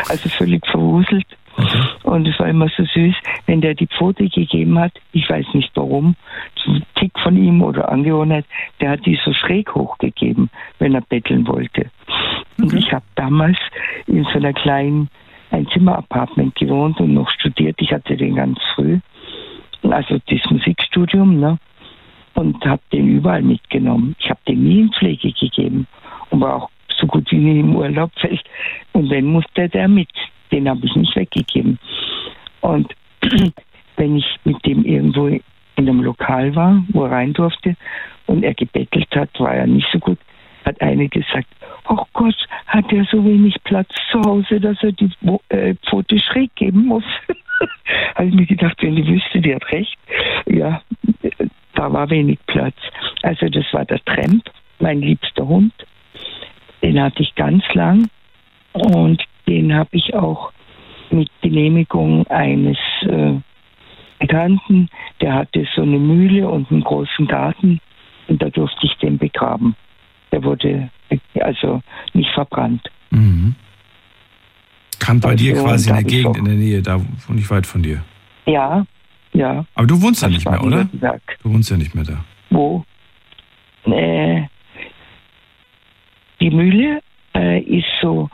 Also völlig verwuselt. Und es war immer so süß, wenn der die Pfote gegeben hat, ich weiß nicht warum, so ein Tick von ihm oder Angewohnheit, der hat die so schräg hochgegeben, wenn er betteln wollte. Und ich habe damals in so einer kleinen Einzimmer-Apartment gewohnt und noch studiert. Ich hatte den ganz früh, also das Musikstudium, ne? Und habe den überall mitgenommen. Ich habe den nie in Pflege gegeben und war auch so gut wie nie im Urlaub. Und wenn musste der mit. Den habe ich nicht weggegeben. Und wenn ich mit dem irgendwo in einem Lokal war, wo er rein durfte und er gebettelt hat, war er nicht so gut, hat eine gesagt, oh Gott, hat er so wenig Platz zu Hause, dass er die Pfote schräg geben muss. Habe ich mir gedacht, wenn die wüsste, die hat recht. Ja, da war wenig Platz. Also das war der Tramp, mein liebster Hund. Den hatte ich ganz lang und den habe ich auch mit Genehmigung eines Bekannten, der hatte so eine Mühle und einen großen Garten und da durfte ich den begraben. Der wurde also nicht verbrannt. Mhm. Kam bei dir quasi in der Gegend, in der Nähe, da nicht weit von dir? Ja. Aber du wohnst ja nicht mehr, oder? Du wohnst ja nicht mehr da. Wo? Die Mühle ist so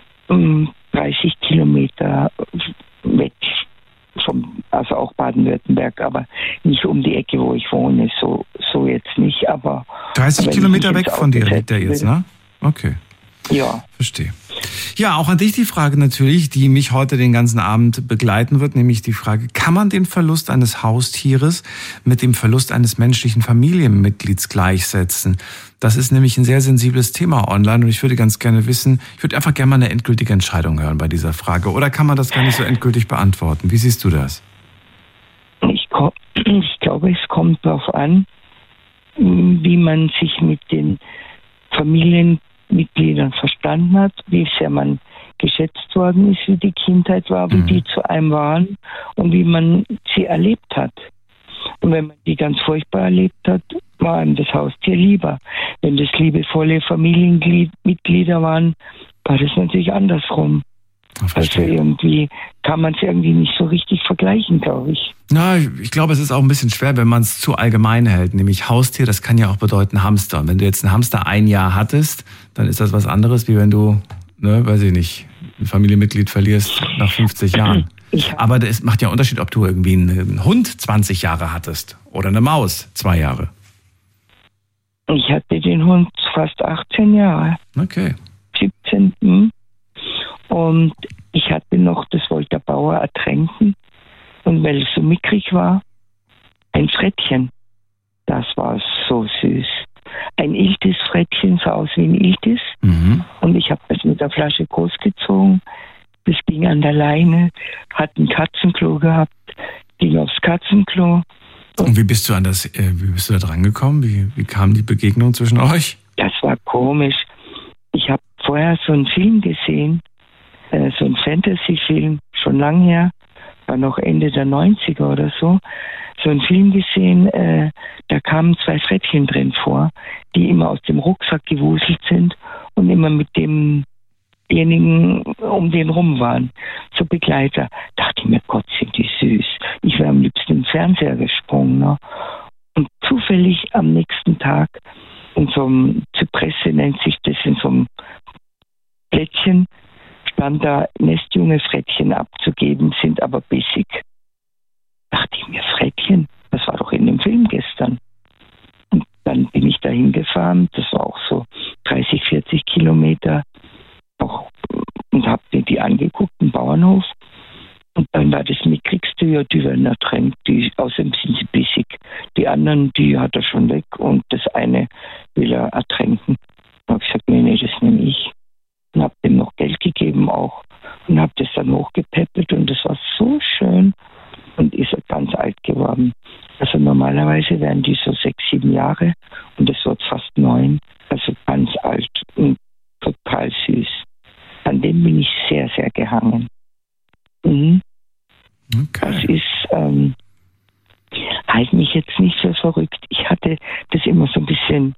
30 Kilometer weg, also auch Baden-Württemberg, aber nicht um die Ecke, wo ich wohne, so jetzt nicht. Aber 30 Kilometer weg von dir liegt der jetzt, ne? Okay. Ja. Verstehe. Ja, auch an dich die Frage natürlich, die mich heute den ganzen Abend begleiten wird, nämlich die Frage, kann man den Verlust eines Haustieres mit dem Verlust eines menschlichen Familienmitglieds gleichsetzen? Das ist nämlich ein sehr sensibles Thema online und ich würde ganz gerne wissen, ich würde einfach gerne mal eine endgültige Entscheidung hören bei dieser Frage. Oder kann man das gar nicht so endgültig beantworten? Wie siehst du das? Ich glaube, es kommt darauf an, wie man sich mit den Familienmitgliedern verstanden hat, wie sehr man geschätzt worden ist, wie die Kindheit war, wie die zu einem waren und wie man sie erlebt hat. Und wenn man die ganz furchtbar erlebt hat, war einem das Haustier lieber. Wenn das liebevolle Familienmitglieder waren, war das natürlich andersrum. Also irgendwie kann man es irgendwie nicht so richtig vergleichen, glaube ich. Na, ich glaube, es ist auch ein bisschen schwer, wenn man es zu allgemein hält. Nämlich Haustier, das kann ja auch bedeuten Hamster. Und wenn du jetzt einen Hamster ein Jahr hattest, dann ist das was anderes, wie wenn du, weiß ich nicht, ein Familienmitglied verlierst nach 50 Jahren. Aber es macht ja einen Unterschied, ob du irgendwie einen Hund 20 Jahre hattest oder eine Maus 2 Jahre. Ich hatte den Hund fast 18 Jahre. Okay. 17. Und ich hatte noch, das wollte der Bauer ertränken. Und weil es so mickrig war, ein Frettchen. Das war so süß. Ein Iltis-Frettchen, sah aus wie ein Iltis. Mhm. Und ich habe es mit der Flasche großgezogen. Das ging an der Leine, hat ein Katzenklo gehabt, ging aufs Katzenklo. Und wie bist du da dran gekommen? Wie kam die Begegnung zwischen euch? Das war komisch. Ich habe vorher so einen Film gesehen, so einen Fantasy-Film, schon lang her, war noch Ende der 90er oder so. So einen Film gesehen, da kamen 2 Frettchen drin vor, die immer aus dem Rucksack gewuselt sind und immer mit demjenigen um den rum waren, so Begleiter. Dachte ich mir, Gott, sind die süß. Ich wäre am liebsten im Fernseher gesprungen. Ne? Und zufällig am nächsten Tag in so einem Zypresse nennt sich das, in so einem Plättchen, stand da nestjunge Frettchen abzugeben, sind aber bissig. Dachte ich mir, Frettchen, das war doch in dem Film gestern. Und dann bin ich da hingefahren, das war auch so 30, 40 Kilometer, und habe mir die angeguckt, im Bauernhof. Und dann war das mickrigste, ja, die werden ertränkt, außerdem sind sie bissig. Die anderen, die hat er schon weg und das eine will er ertränken. Da habe ich gesagt, nee, das nehme ich. Und habe dem noch Geld gegeben auch und habe das dann hochgepäppelt und das war so schön und ist ganz alt geworden. Also normalerweise wären die so 6, 7 Jahre und das wird fast 9, also ganz alt und total süß. An dem bin ich sehr, sehr gehangen. Mhm. Okay. Das ist, halt mich jetzt nicht so verrückt. Ich hatte das immer so ein bisschen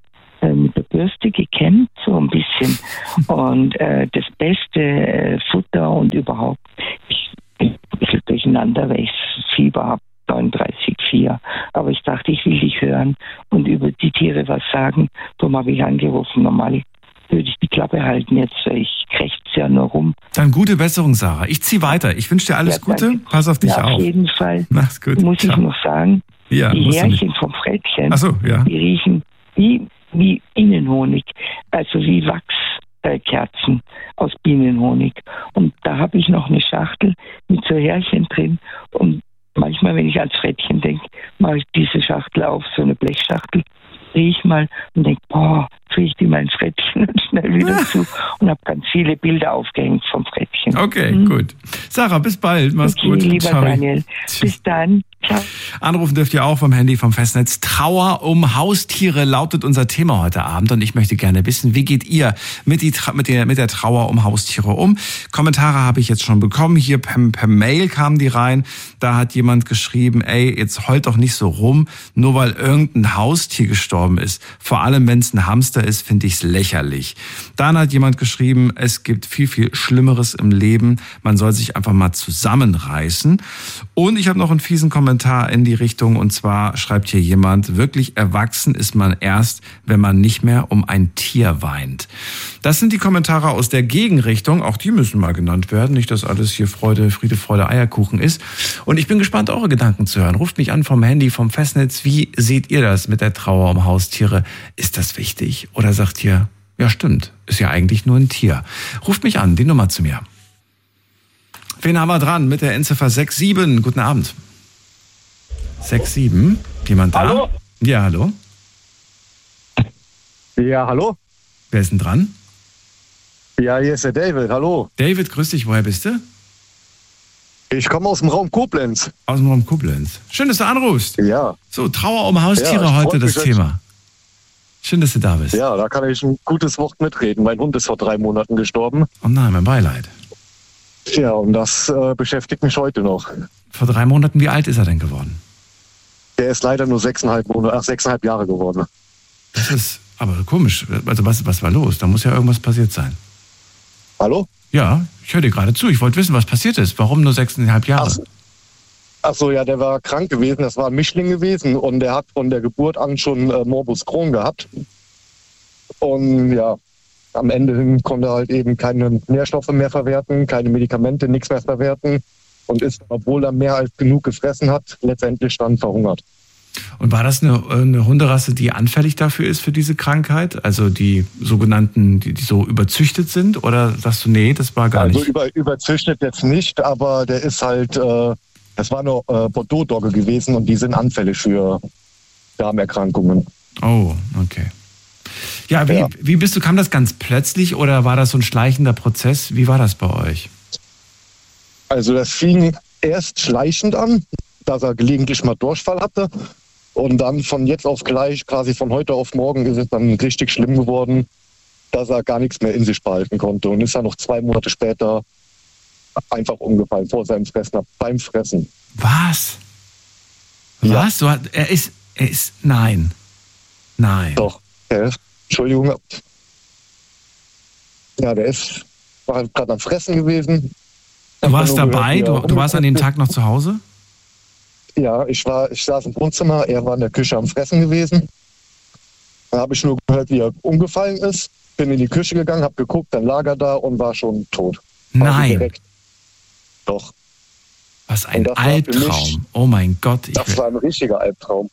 mit der Bürste gekämmt, so ein bisschen. Und das beste Futter und überhaupt. Ich bin ein bisschen durcheinander, weil ich Fieber habe, 39,4. Aber ich dachte, ich will dich hören und über die Tiere was sagen. Darum habe ich angerufen. Normal würde ich die Klappe halten jetzt, weil ich krächze ja nur rum. Dann gute Besserung, Sarah. Ich ziehe weiter. Ich wünsche dir alles Gute. Danke. Pass auf dich auf. Auf jeden Fall. Mach's gut. Muss Ciao. ich noch sagen, Ja, die musst du nicht. Härchen vom Frettchen, Ach so, ja. die riechen wie Bienenhonig, also wie Wachskerzen aus Bienenhonig. Und da habe ich noch eine Schachtel mit so Härchen drin. Und manchmal, wenn ich ans Frettchen denke, mache ich diese Schachtel auf, so eine Blechschachtel, riech mal und denke, boah, riecht die mein Frettchen und schnell wieder zu und habe ganz viele Bilder aufgehängt vom Frettchen. Okay, gut. Sarah, bis bald. Mach's Okay, gut. lieber Ciao. Daniel. Bis dann. Ciao. Anrufen dürft ihr auch vom Handy, vom Festnetz. Trauer um Haustiere lautet unser Thema heute Abend. Und ich möchte gerne wissen, wie geht ihr mit der Trauer um Haustiere um? Kommentare habe ich jetzt schon bekommen. Hier per Mail kamen die rein. Da hat jemand geschrieben, ey, jetzt heult doch nicht so rum, nur weil irgendein Haustier gestorben ist. Vor allem, wenn es ein Hamster ist, finde ich es lächerlich. Dann hat jemand geschrieben, es gibt viel, viel Schlimmeres im Leben. Man soll sich einfach mal zusammenreißen. Und ich habe noch einen fiesen Kommentar in die Richtung, und zwar schreibt hier jemand, wirklich erwachsen ist man erst, wenn man nicht mehr um ein Tier weint. Das sind die Kommentare aus der Gegenrichtung, auch die müssen mal genannt werden, nicht, dass alles hier Friede, Freude, Eierkuchen ist. Und ich bin gespannt, eure Gedanken zu hören. Ruft mich an vom Handy, vom Festnetz. Wie seht ihr das mit der Trauer um Haustiere? Ist das wichtig? Oder sagt ihr, ja stimmt, ist ja eigentlich nur ein Tier. Ruft mich an, die Nummer zu mir. Wen haben wir dran mit der Endziffer 67? Guten Abend. 67? Jemand da? Hallo? Ja, hallo. Ja, hallo? Wer ist denn dran? Ja, hier ist der David, hallo. David, grüß dich. Woher bist du? Ich komme aus dem Raum Koblenz. Aus dem Raum Koblenz. Schön, dass du anrufst. Ja. So, Trauer um Haustiere, Ja, ich heute freut das mich, Thema. Schön, dass du da bist. Ja, da kann ich ein gutes Wort mitreden. Mein Hund ist vor 3 Monaten gestorben. Oh nein, mein Beileid. Ja, und das beschäftigt mich heute noch. Vor 3 Monaten, wie alt ist er denn geworden? Der ist leider nur 6,5 Jahre geworden. Das ist aber komisch. Also was war los? Da muss ja irgendwas passiert sein. Hallo? Ja, ich höre dir gerade zu. Ich wollte wissen, was passiert ist. Warum nur 6,5 Jahre? Ach so, ja, der war krank gewesen. Das war ein Mischling gewesen. Und der hat von der Geburt an schon Morbus Crohn gehabt. Und ja, am Ende hin konnte er halt eben keine Nährstoffe mehr verwerten, keine Medikamente, nichts mehr verwerten. Und ist, obwohl er mehr als genug gefressen hat, letztendlich dann verhungert. Und war das eine Hunderasse, die anfällig dafür ist, für diese Krankheit? Also die sogenannten, die so überzüchtet sind? Oder sagst du, nee, das war gar nicht? Also überzüchtet jetzt nicht, aber der ist halt, das war nur Bordeaux-Dogge gewesen und die sind anfällig für Darmerkrankungen. Oh, okay. Ja, Ja. wie kam das ganz plötzlich oder war das so ein schleichender Prozess? Wie war das bei euch? Also das fing erst schleichend an, dass er gelegentlich mal Durchfall hatte. Und dann von jetzt auf gleich, quasi von heute auf morgen, ist es dann richtig schlimm geworden, dass er gar nichts mehr in sich behalten konnte. Und ist dann noch 2 Monate später einfach umgefallen vor seinem Fressen, beim Fressen. Was? Ja. Was? Er ist, nein. Nein. Doch, Entschuldigung. Ja, war gerade am Fressen gewesen. Du warst Einfach nur dabei? gehört, wie er Du warst an dem Tag noch zu Hause? Ja, ich saß im Wohnzimmer, er war in der Küche am Fressen gewesen. Dann habe ich nur gehört, wie er umgefallen ist. Bin in die Küche gegangen, habe geguckt, dann lag er da und war schon tot. Nein. Direkt. Doch, Was ein Und das war für Albtraum. mich- Oh mein Gott. das war ein richtiger Albtraum.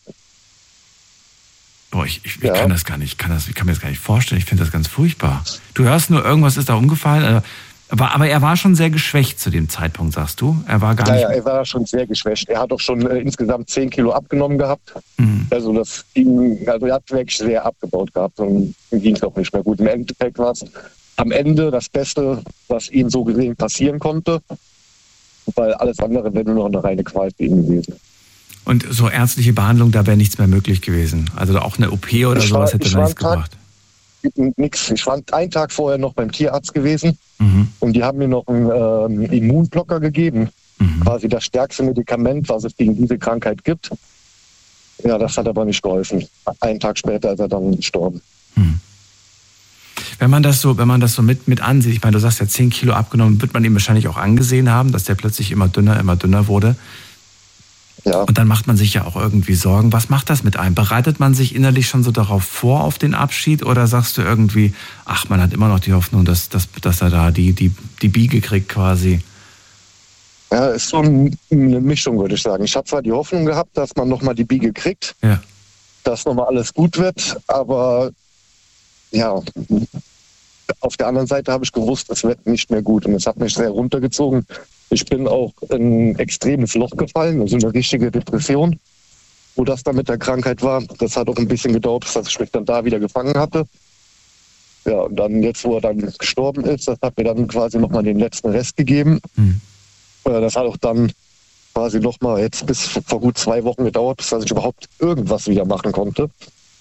Ich Ja. kann das gar nicht, ich kann mir das gar nicht vorstellen. Ich finde das ganz furchtbar. Du hörst nur, irgendwas ist da umgefallen. Aber er war schon sehr geschwächt zu dem Zeitpunkt, sagst du? Er war gar Ja, nicht. er war schon sehr geschwächt. Er hat doch schon insgesamt 10 Kilo abgenommen gehabt. Mhm. Also er hat wirklich sehr abgebaut gehabt und ihm ging es auch nicht mehr gut. Im Endeffekt war es am Ende das Beste, was ihm so gesehen passieren konnte, weil alles andere wäre nur noch eine reine Qual für ihn gewesen. Und so ärztliche Behandlung, da wäre nichts mehr möglich gewesen. Also auch eine OP oder sowas hätte da nichts gebracht. Nix. Ich war einen Tag vorher noch beim Tierarzt gewesen Mhm. und die haben mir noch einen Immunblocker gegeben. Mhm. Quasi das stärkste Medikament, was es gegen diese Krankheit gibt. Ja, das hat aber nicht geholfen. Einen Tag später ist er dann gestorben. Wenn man das so mit ansieht, ich meine, du sagst ja 10 Kilo abgenommen, wird man ihm wahrscheinlich auch angesehen haben, dass der plötzlich immer dünner wurde. Ja. Und dann macht man sich ja auch irgendwie Sorgen. Was macht das mit einem? Bereitet man sich innerlich schon so darauf vor, auf den Abschied? Oder sagst du irgendwie, ach, man hat immer noch die Hoffnung, dass er da die Biege kriegt quasi? Ja, ist so eine Mischung, würde ich sagen. Ich habe zwar die Hoffnung gehabt, dass man nochmal die Biege kriegt, ja, dass nochmal alles gut wird, aber ja, auf der anderen Seite habe ich gewusst, es wird nicht mehr gut und es hat mich sehr runtergezogen. Ich bin auch in ein extremes Loch gefallen, also eine richtige Depression, wo das dann mit der Krankheit war. Das hat auch ein bisschen gedauert, dass ich mich dann da wieder gefangen hatte. Ja, und dann jetzt, wo er dann gestorben ist, das hat mir dann quasi nochmal den letzten Rest gegeben. Das hat auch dann quasi nochmal jetzt bis vor gut 2 Wochen gedauert, bis dass ich überhaupt irgendwas wieder machen konnte.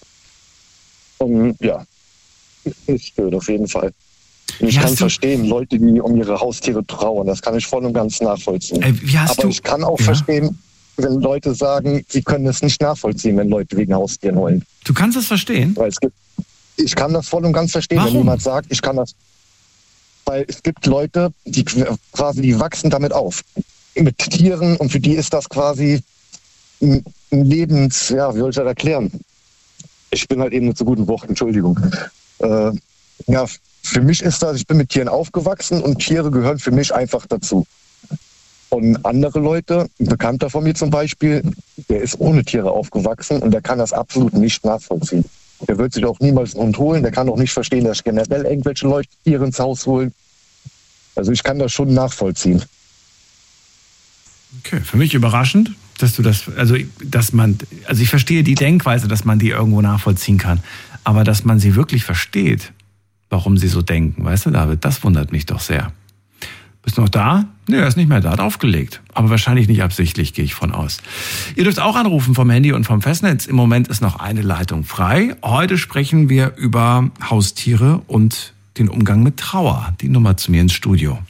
Und ja, ist schön auf jeden Fall. Und ich kann verstehen, Leute, die um ihre Haustiere trauern, das kann ich voll und ganz nachvollziehen. Aber ich kann auch verstehen, wenn Leute sagen, sie können es nicht nachvollziehen, wenn Leute wegen Haustieren heulen. Du kannst es verstehen? Ich kann das voll und ganz verstehen, Warum? wenn jemand sagt, ich kann das. Weil es gibt Leute, die wachsen damit auf. Mit Tieren und für die ist das quasi ein Lebens, ja, wie soll ich das erklären? Ich bin halt eben nicht so gut in Worten, Entschuldigung. Ja, für mich ist das, ich bin mit Tieren aufgewachsen und Tiere gehören für mich einfach dazu. Und andere Leute, ein Bekannter von mir zum Beispiel, der ist ohne Tiere aufgewachsen und der kann das absolut nicht nachvollziehen. Der wird sich auch niemals einen Hund holen, der kann auch nicht verstehen, dass generell irgendwelche Leute Tiere ins Haus holen. Also ich kann das schon nachvollziehen. Okay, für mich überraschend, dass du das, also ich verstehe die Denkweise, dass man die irgendwo nachvollziehen kann, aber dass man sie wirklich versteht, warum sie so denken, weißt du, David, das wundert mich doch sehr. Bist du noch da? Nee, er ist nicht mehr da, hat aufgelegt. Aber wahrscheinlich nicht absichtlich, gehe ich von aus. Ihr dürft auch anrufen vom Handy und vom Festnetz. Im Moment ist noch eine Leitung frei. Heute sprechen wir über Haustiere und den Umgang mit Trauer. Die Nummer zu mir ins Studio.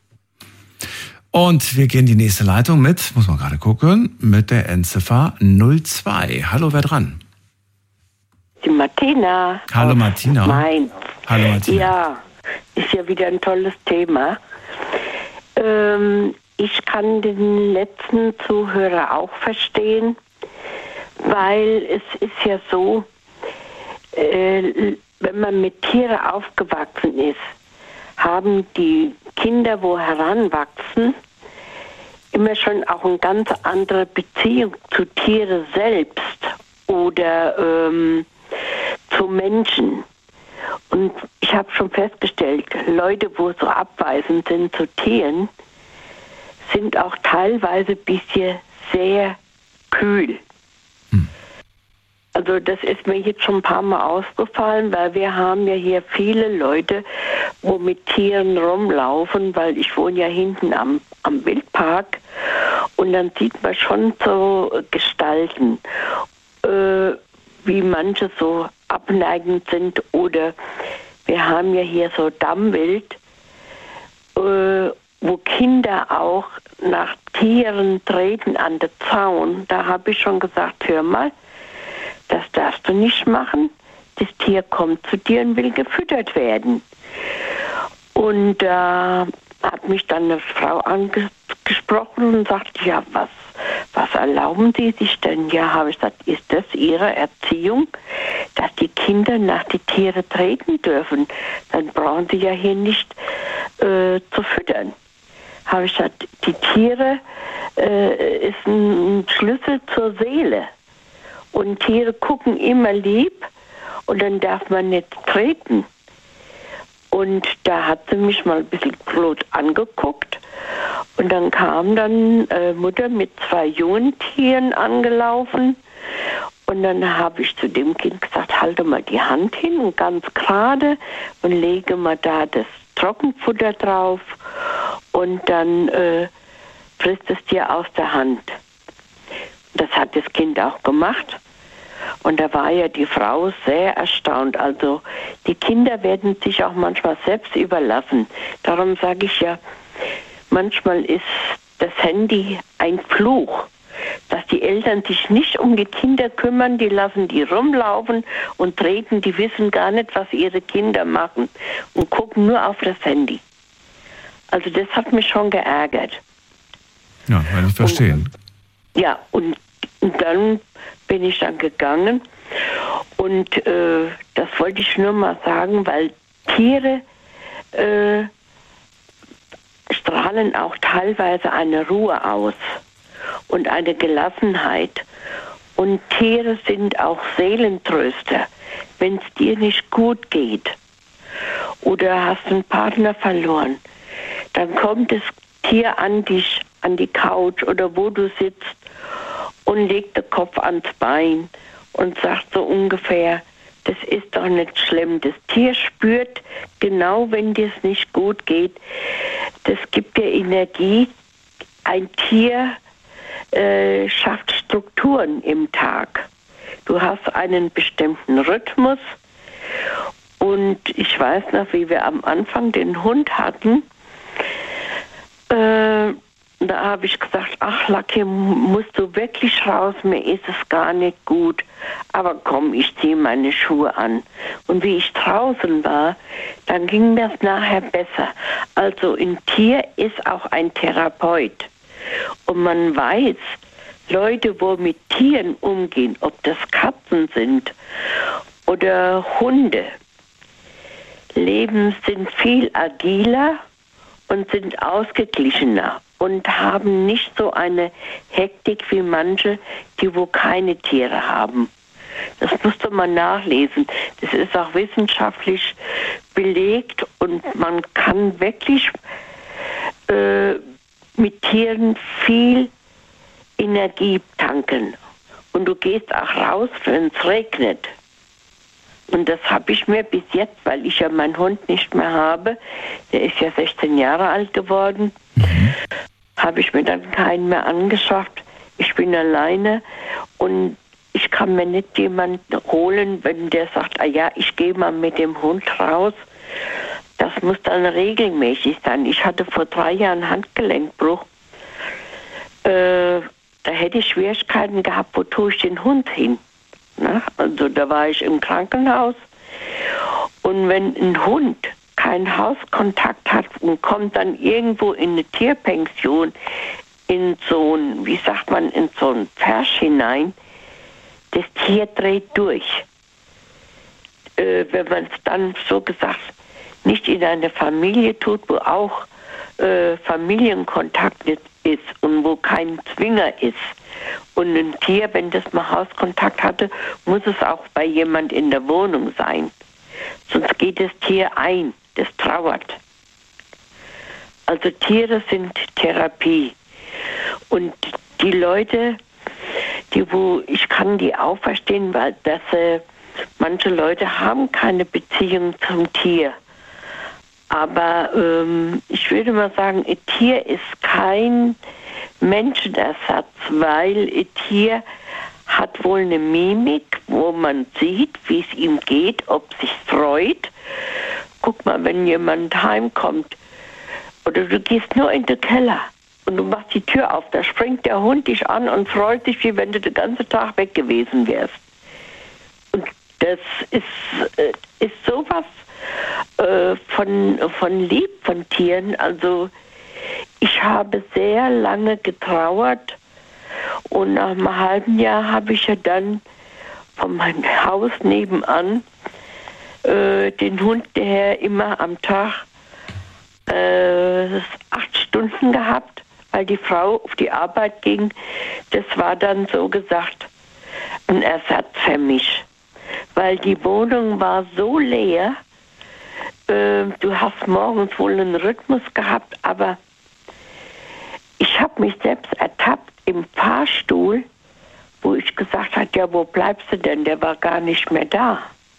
Und wir gehen die nächste Leitung mit, muss man gerade gucken, mit der Endziffer 02. Hallo, wer dran? Die Martina. Hallo Martina. Mainz. Hallo Martina. Ja, ist ja wieder ein tolles Thema. Ich kann den letzten Zuhörer auch verstehen, weil es ist ja so, wenn man mit Tieren aufgewachsen ist, haben die Kinder, wo heranwachsen, immer schon auch eine ganz andere Beziehung zu Tieren selbst oder zu Menschen. Und ich habe schon festgestellt, Leute, wo so abweisend sind zu Tieren, sind auch teilweise ein bisschen sehr kühl. Also das ist mir jetzt schon ein paar Mal aufgefallen, weil wir haben ja hier viele Leute, wo mit Tieren rumlaufen, weil ich wohne ja hinten am Wildpark und dann sieht man schon so Gestalten, wie manche so abneigend sind oder wir haben ja hier so Dammwild, wo Kinder auch nach Tieren treten an den Zaun. Da habe ich schon gesagt, hör mal, das darfst du nicht machen. Das Tier kommt zu dir und will gefüttert werden. Und da hat mich dann eine Frau angesprochen und sagte, ja, was erlauben Sie sich denn? Ja, habe ich gesagt, ist das Ihre Erziehung, dass die Kinder nach die Tiere treten dürfen? Dann brauchen Sie ja hier nicht zu füttern. Habe ich gesagt, die Tiere ist ein Schlüssel zur Seele. Und Tiere gucken immer lieb und dann darf man nicht treten. Und da hat sie mich mal ein bisschen blöd angeguckt. Und dann kam dann Mutter mit 2 jungen Tieren angelaufen. Und dann habe ich zu dem Kind gesagt, halte mal die Hand hin und ganz gerade und lege mal da das Trockenfutter drauf. Und dann frisst es dir aus der Hand. Das hat das Kind auch gemacht. Und da war ja die Frau sehr erstaunt. Also die Kinder werden sich auch manchmal selbst überlassen. Darum sage ich ja, manchmal ist das Handy ein Fluch. dass die Eltern sich nicht um die Kinder kümmern, die lassen die rumlaufen und treten, die wissen gar nicht, was ihre Kinder machen und gucken nur auf das Handy. Also das hat mich schon geärgert. Ja, kann ich verstehen. Und dann bin ich dann gegangen und das wollte ich nur mal sagen, weil Tiere strahlen auch teilweise eine Ruhe aus und eine Gelassenheit. Und Tiere sind auch Seelentröster, wenn es dir nicht gut geht oder hast einen Partner verloren. Dann kommt das Tier an dich, an die Couch oder wo du sitzt und legt den Kopf ans Bein und sagt so ungefähr, das ist doch nicht schlimm. Das Tier spürt genau, wenn dir es nicht gut geht. Das gibt dir Energie. Ein Tier schafft Strukturen im Tag. Du hast einen bestimmten Rhythmus. Und ich weiß noch, wie wir am Anfang den Hund hatten. Da habe ich gesagt, ach Lucky, musst du wirklich raus, mir ist es gar nicht gut. Aber komm, ich ziehe meine Schuhe an. Und wie ich draußen war, dann ging das nachher besser. Also ein Tier ist auch ein Therapeut. Und man weiß, Leute, wo mit Tieren umgehen, ob das Katzen sind oder Hunde, sind viel agiler und sind ausgeglichener und haben nicht so eine Hektik wie manche, die wo keine Tiere haben. Das musste man nachlesen. Das ist auch wissenschaftlich belegt und man kann wirklich mit Tieren viel Energie tanken. Und du gehst auch raus, wenn es regnet. Und das habe ich mir bis jetzt, weil ich ja meinen Hund nicht mehr habe, der ist ja 16 Jahre alt geworden, habe ich mir dann keinen mehr angeschafft. Ich bin alleine und ich kann mir nicht jemanden holen, wenn der sagt, ah ja, ich gehe mal mit dem Hund raus. Das muss dann regelmäßig sein. Ich hatte vor 3 Jahren Handgelenkbruch. Da hätte ich Schwierigkeiten gehabt, wo tue ich den Hund hin? Na? Also da war ich im Krankenhaus. Und wenn ein Hund keinen Hauskontakt hat und kommt dann irgendwo in eine Tierpension, in so ein, wie sagt man, in so ein Pferch hinein, das Tier dreht durch. Wenn man es dann so gesagt nicht in eine Familie tut, wo auch Familienkontakt ist und wo kein Zwinger ist. Und ein Tier, wenn das mal Hauskontakt hatte, muss es auch bei jemand in der Wohnung sein. Sonst geht das Tier ein, das trauert. Also Tiere sind Therapie. Und die Leute, ich kann die auch verstehen, weil manche Leute haben keine Beziehung zum Tier. Aber ich würde mal sagen, ein Tier ist kein Menschenersatz, weil ein Tier hat wohl eine Mimik, wo man sieht, wie es ihm geht, ob es sich freut. Guck mal, wenn jemand heimkommt oder du gehst nur in den Keller und du machst die Tür auf, da springt der Hund dich an und freut sich, wie wenn du den ganzen Tag weg gewesen wärst. Und das ist sowas von lieb von Tieren. Also ich habe sehr lange getrauert und nach einem halben Jahr habe ich ja dann von meinem Haus nebenan den Hund, der immer am Tag 8 Stunden gehabt, weil die Frau auf die Arbeit ging. Das war dann so gesagt ein Ersatz für mich, weil die Wohnung war so leer. Du hast morgens wohl einen Rhythmus gehabt, aber ich habe mich selbst ertappt im Fahrstuhl, wo ich gesagt habe, ja, wo bleibst du denn? Der war gar nicht mehr da.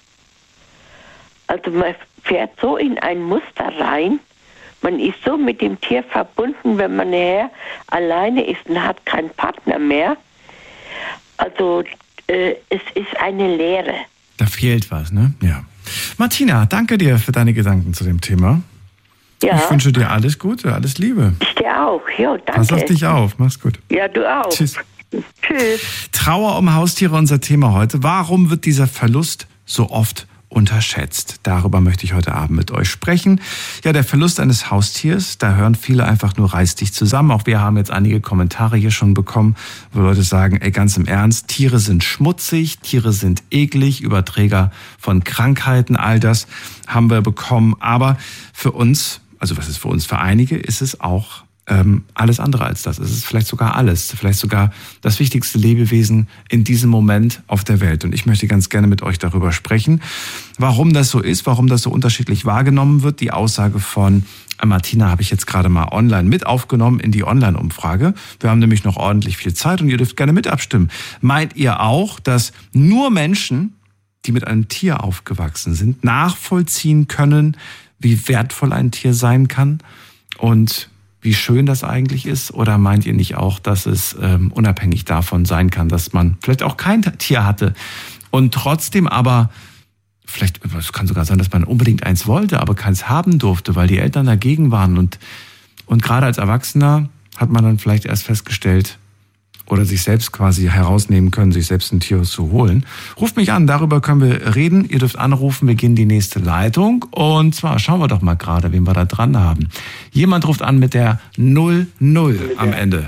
Also man fährt so in ein Muster rein, man ist so mit dem Tier verbunden, wenn man nachher alleine ist und hat keinen Partner mehr. Also es ist eine Leere. Da fehlt was, ne? Ja. Martina, danke dir für deine Gedanken zu dem Thema. Ja. Ich wünsche dir alles Gute, alles Liebe. Ich dir auch. Jo, danke. Pass auf dich auf. Mach's gut. Ja, du auch. Tschüss. Tschüss. Trauer um Haustiere, unser Thema heute. Warum wird dieser Verlust so oft unterschätzt? Darüber möchte ich heute Abend mit euch sprechen. Ja, der Verlust eines Haustiers, da hören viele einfach nur reiß dich zusammen. Auch wir haben jetzt einige Kommentare hier schon bekommen, wo Leute sagen, ey, ganz im Ernst, Tiere sind schmutzig, Tiere sind eklig, Überträger von Krankheiten, all das haben wir bekommen. Aber für uns, also was ist für uns, für einige ist es auch alles andere als das. Es ist vielleicht sogar alles, vielleicht sogar das wichtigste Lebewesen in diesem Moment auf der Welt. Und ich möchte ganz gerne mit euch darüber sprechen, warum das so ist, warum das so unterschiedlich wahrgenommen wird. Die Aussage von Martina habe ich jetzt gerade mal online mit aufgenommen in die Online-Umfrage. Wir haben nämlich noch ordentlich viel Zeit und ihr dürft gerne mit abstimmen. Meint ihr auch, dass nur Menschen, die mit einem Tier aufgewachsen sind, nachvollziehen können, wie wertvoll ein Tier sein kann und wie schön das eigentlich ist? Oder meint ihr nicht auch, dass es unabhängig davon sein kann, dass man vielleicht auch kein Tier hatte und trotzdem aber, vielleicht, es kann sogar sein, dass man unbedingt eins wollte, aber keins haben durfte, weil die Eltern dagegen waren und gerade als Erwachsener hat man dann vielleicht erst festgestellt oder sich selbst quasi herausnehmen können, sich selbst ein Tier zu holen. Ruft mich an, darüber können wir reden. Ihr dürft anrufen, wir gehen in die nächste Leitung. Und zwar schauen wir doch mal gerade, wen wir da dran haben. Jemand ruft an mit der 00 am Ende.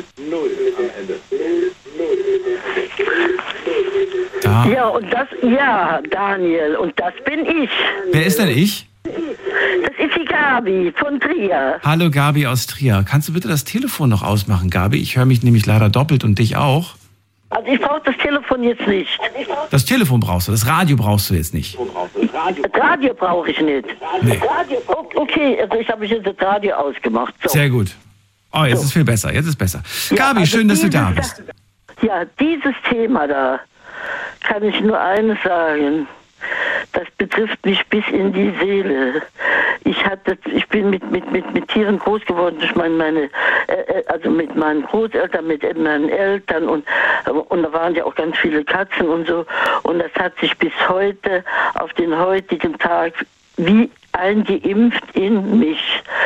Da. Ja, Daniel, und das bin ich. Wer ist denn ich? Das ist die Gabi von Trier. Hallo Gabi aus Trier. Kannst du bitte das Telefon noch ausmachen, Gabi? Ich höre mich nämlich leider doppelt und dich auch. Also ich brauche das Telefon jetzt nicht. Das Telefon brauchst du, das Radio brauchst du jetzt nicht. Das Radio brauche ich nicht. Nee. Okay, also ich habe jetzt das Radio ausgemacht. So. Sehr gut. Oh, jetzt ist viel besser, jetzt ist besser. Ja, Gabi, also schön, dass du da bist. Ja, dieses Thema da, kann ich nur eines sagen. Das betrifft mich bis in die Seele. Ich bin mit Tieren groß geworden durch also mit meinen Großeltern, mit meinen Eltern und da waren ja auch ganz viele Katzen und so. Und das hat sich bis heute, auf den heutigen Tag, wie eingeimpft in mich.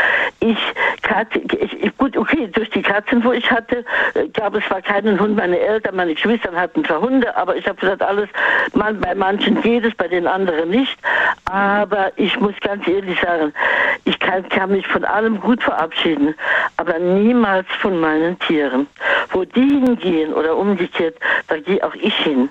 Gut, okay, durch die Katzen, wo ich hatte, gab es zwar keinen Hund, meine Eltern, meine Geschwister hatten zwar Hunde, aber ich habe gesagt, alles, bei manchen geht es, bei den anderen nicht. Aber ich muss ganz ehrlich sagen, ich kann mich von allem gut verabschieden, aber niemals von meinen Tieren. Wo die hingehen oder umgekehrt, da gehe auch ich hin.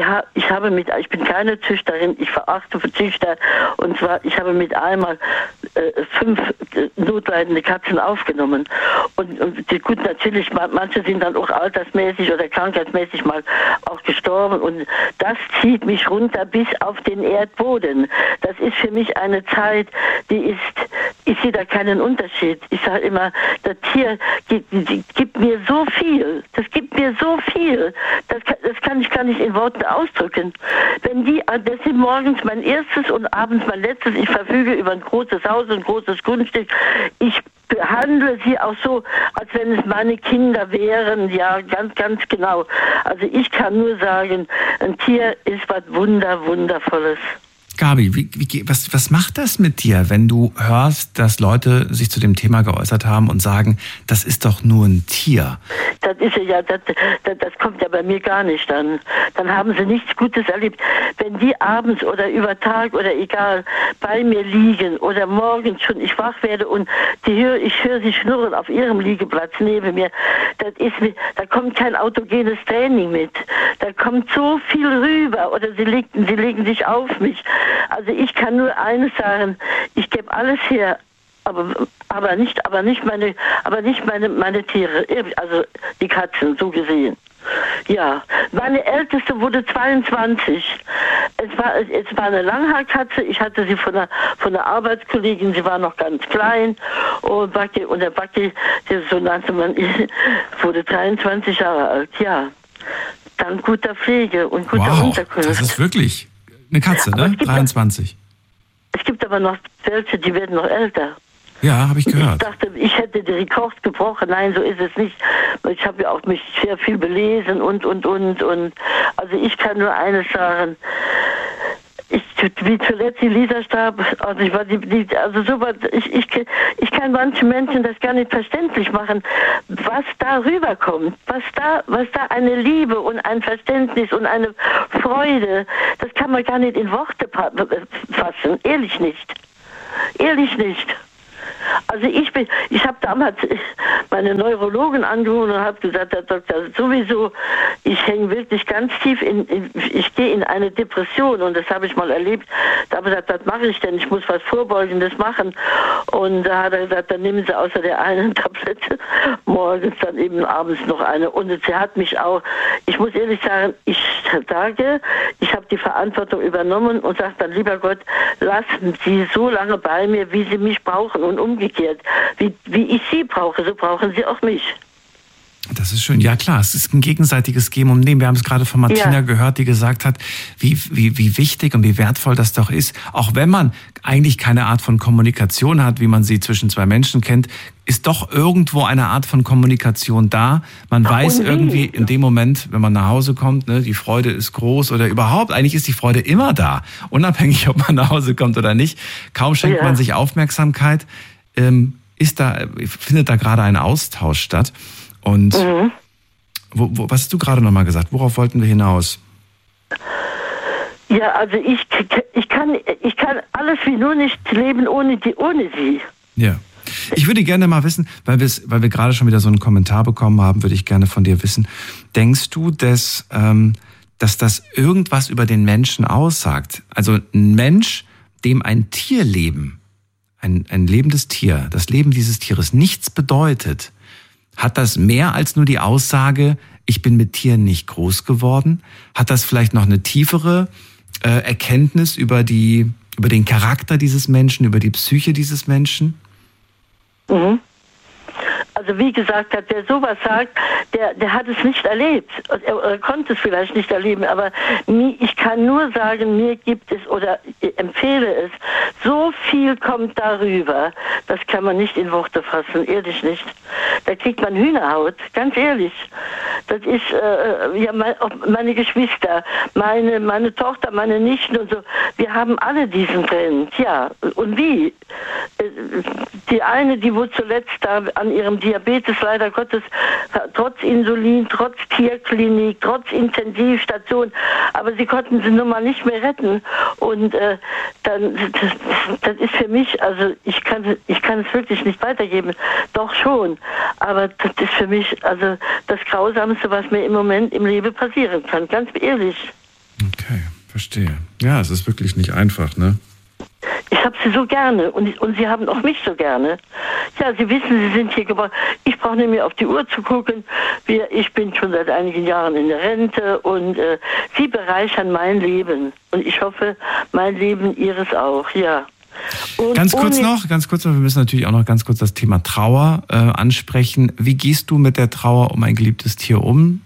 Ich bin keine Züchterin, ich verachte Züchter, und zwar, ich habe mit einmal 5 notleidende Katzen aufgenommen. Und gut, natürlich, manche sind dann auch altersmäßig oder krankheitsmäßig mal auch gestorben. Und das zieht mich runter bis auf den Erdboden. Das ist für mich eine Zeit, ich sehe da keinen Unterschied. Ich sage immer, das Tier gibt mir so viel. Das gibt mir so viel. Das kann ich gar nicht in Worten ausdrücken. Das sind morgens mein erstes und abends mein letztes. Ich verfüge über ein großes Haus, ein großes Grundstück. Ich behandle sie auch so, als wenn es meine Kinder wären. Ja, ganz, ganz genau. Also ich kann nur sagen, ein Tier ist was Wundervolles. Gabi, was macht das mit dir, wenn du hörst, dass Leute sich zu dem Thema geäußert haben und sagen, das ist doch nur ein Tier? Das ist ja, das kommt ja bei mir gar nicht an. Dann haben sie nichts Gutes erlebt. Wenn die abends oder über Tag oder egal bei mir liegen oder morgens schon ich wach werde und ich höre sie schnurren auf ihrem Liegeplatz neben mir, da kommt kein autogenes Training mit. Da kommt so viel rüber oder sie legen sich auf mich. Also ich kann nur eines sagen, ich gebe alles her, aber nicht meine Tiere, also die Katzen, so gesehen. Ja, meine Älteste wurde 22. Es war eine Langhaarkatze. Ich hatte sie von einer Arbeitskollegin. Sie war noch ganz klein. Und der Backi, so nannte man ihn, wurde 23 Jahre alt. Ja, dank guter Pflege und guter Unterkunft. Das ist wirklich eine Katze, ne? 23. Es gibt aber noch welche, die werden noch älter. Ja, habe ich gehört. Ich dachte, ich hätte den Rekord gebrochen. Nein, so ist es nicht. Ich habe ja auch mich sehr viel belesen und. Also ich kann nur eines sagen. wie zuletzt die Lisa starb, also ich war also sowas, ich kann manchen Menschen das gar nicht verständlich machen, was da rüberkommt, was da eine Liebe und ein Verständnis und eine Freude, das kann man gar nicht in Worte fassen, ehrlich nicht. Also ich habe damals meine Neurologin angerufen und habe gesagt, Herr Doktor, sowieso, ich hänge wirklich ganz tief ich gehe in eine Depression und das habe ich mal erlebt. Da habe ich gesagt, was mache ich denn? Ich muss was Vorbeugendes machen. Und da hat er gesagt, dann nehmen Sie außer der einen Tablette morgens dann eben abends noch eine. Und sie hat mich auch, ich muss ehrlich sagen, ich habe die Verantwortung übernommen und sage dann, lieber Gott, lassen Sie so lange bei mir, wie Sie mich brauchen und umgekehrt. Wie ich Sie brauche, so brauchen Sie auch mich. Das ist schön. Ja klar, es ist ein gegenseitiges Geben und Nehmen. Wir haben es gerade von Martina gehört, die gesagt hat, wie wichtig und wie wertvoll das doch ist. Auch wenn man eigentlich keine Art von Kommunikation hat, wie man sie zwischen zwei Menschen kennt, ist doch irgendwo eine Art von Kommunikation da. Man weiß irgendwie in dem Moment, wenn man nach Hause kommt, ne, die Freude ist groß oder überhaupt, eigentlich ist die Freude immer da. Unabhängig, ob man nach Hause kommt oder nicht. Kaum schenkt man sich Aufmerksamkeit, findet da gerade ein Austausch statt. Und was hast du gerade nochmal gesagt? Worauf wollten wir hinaus? Ja, also ich kann alles wie nur nicht leben ohne sie. Ja. Ich würde gerne mal wissen, weil wir gerade schon wieder so einen Kommentar bekommen haben, würde ich gerne von dir wissen. Denkst du, dass das irgendwas über den Menschen aussagt? Also ein Mensch, dem ein Tierleben, ein lebendes Tier, das Leben dieses Tieres nichts bedeutet, hat das mehr als nur die Aussage, ich bin mit Tieren nicht groß geworden? Hat das vielleicht noch eine tiefere Erkenntnis über den Charakter dieses Menschen, über die Psyche dieses Menschen? Mhm. Also wie gesagt, wer sowas sagt, der hat es nicht erlebt. Er konnte es vielleicht nicht erleben, aber ich kann nur sagen, mir gibt es oder empfehle es, so viel kommt darüber, das kann man nicht in Worte fassen, ehrlich nicht. Da kriegt man Hühnerhaut, ganz ehrlich. Das ist, meine Geschwister, meine Tochter, meine Nichten und so, wir haben alle diesen Trend, ja. Und wie? Die eine, die wohl zuletzt da an ihrem Diabetes leider Gottes, trotz Insulin, trotz Tierklinik, trotz Intensivstation, aber sie konnten sie nun mal nicht mehr retten. Und das ist für mich, also ich kann es wirklich nicht weitergeben, doch schon, aber das ist für mich also das Grausamste, was mir im Moment im Leben passieren kann, ganz ehrlich. Okay, verstehe. Ja, es ist wirklich nicht einfach, ne? Ich habe sie so gerne und sie haben auch mich so gerne. Ja, Sie wissen, Sie sind hier geboren. Ich brauche nicht mehr auf die Uhr zu gucken. Ich bin schon seit einigen Jahren in der Rente und Sie bereichern mein Leben. Und ich hoffe, mein Leben Ihres auch, ja. Und ganz kurz noch, wir müssen natürlich auch noch ganz kurz das Thema Trauer ansprechen. Wie gehst du mit der Trauer um ein geliebtes Tier um?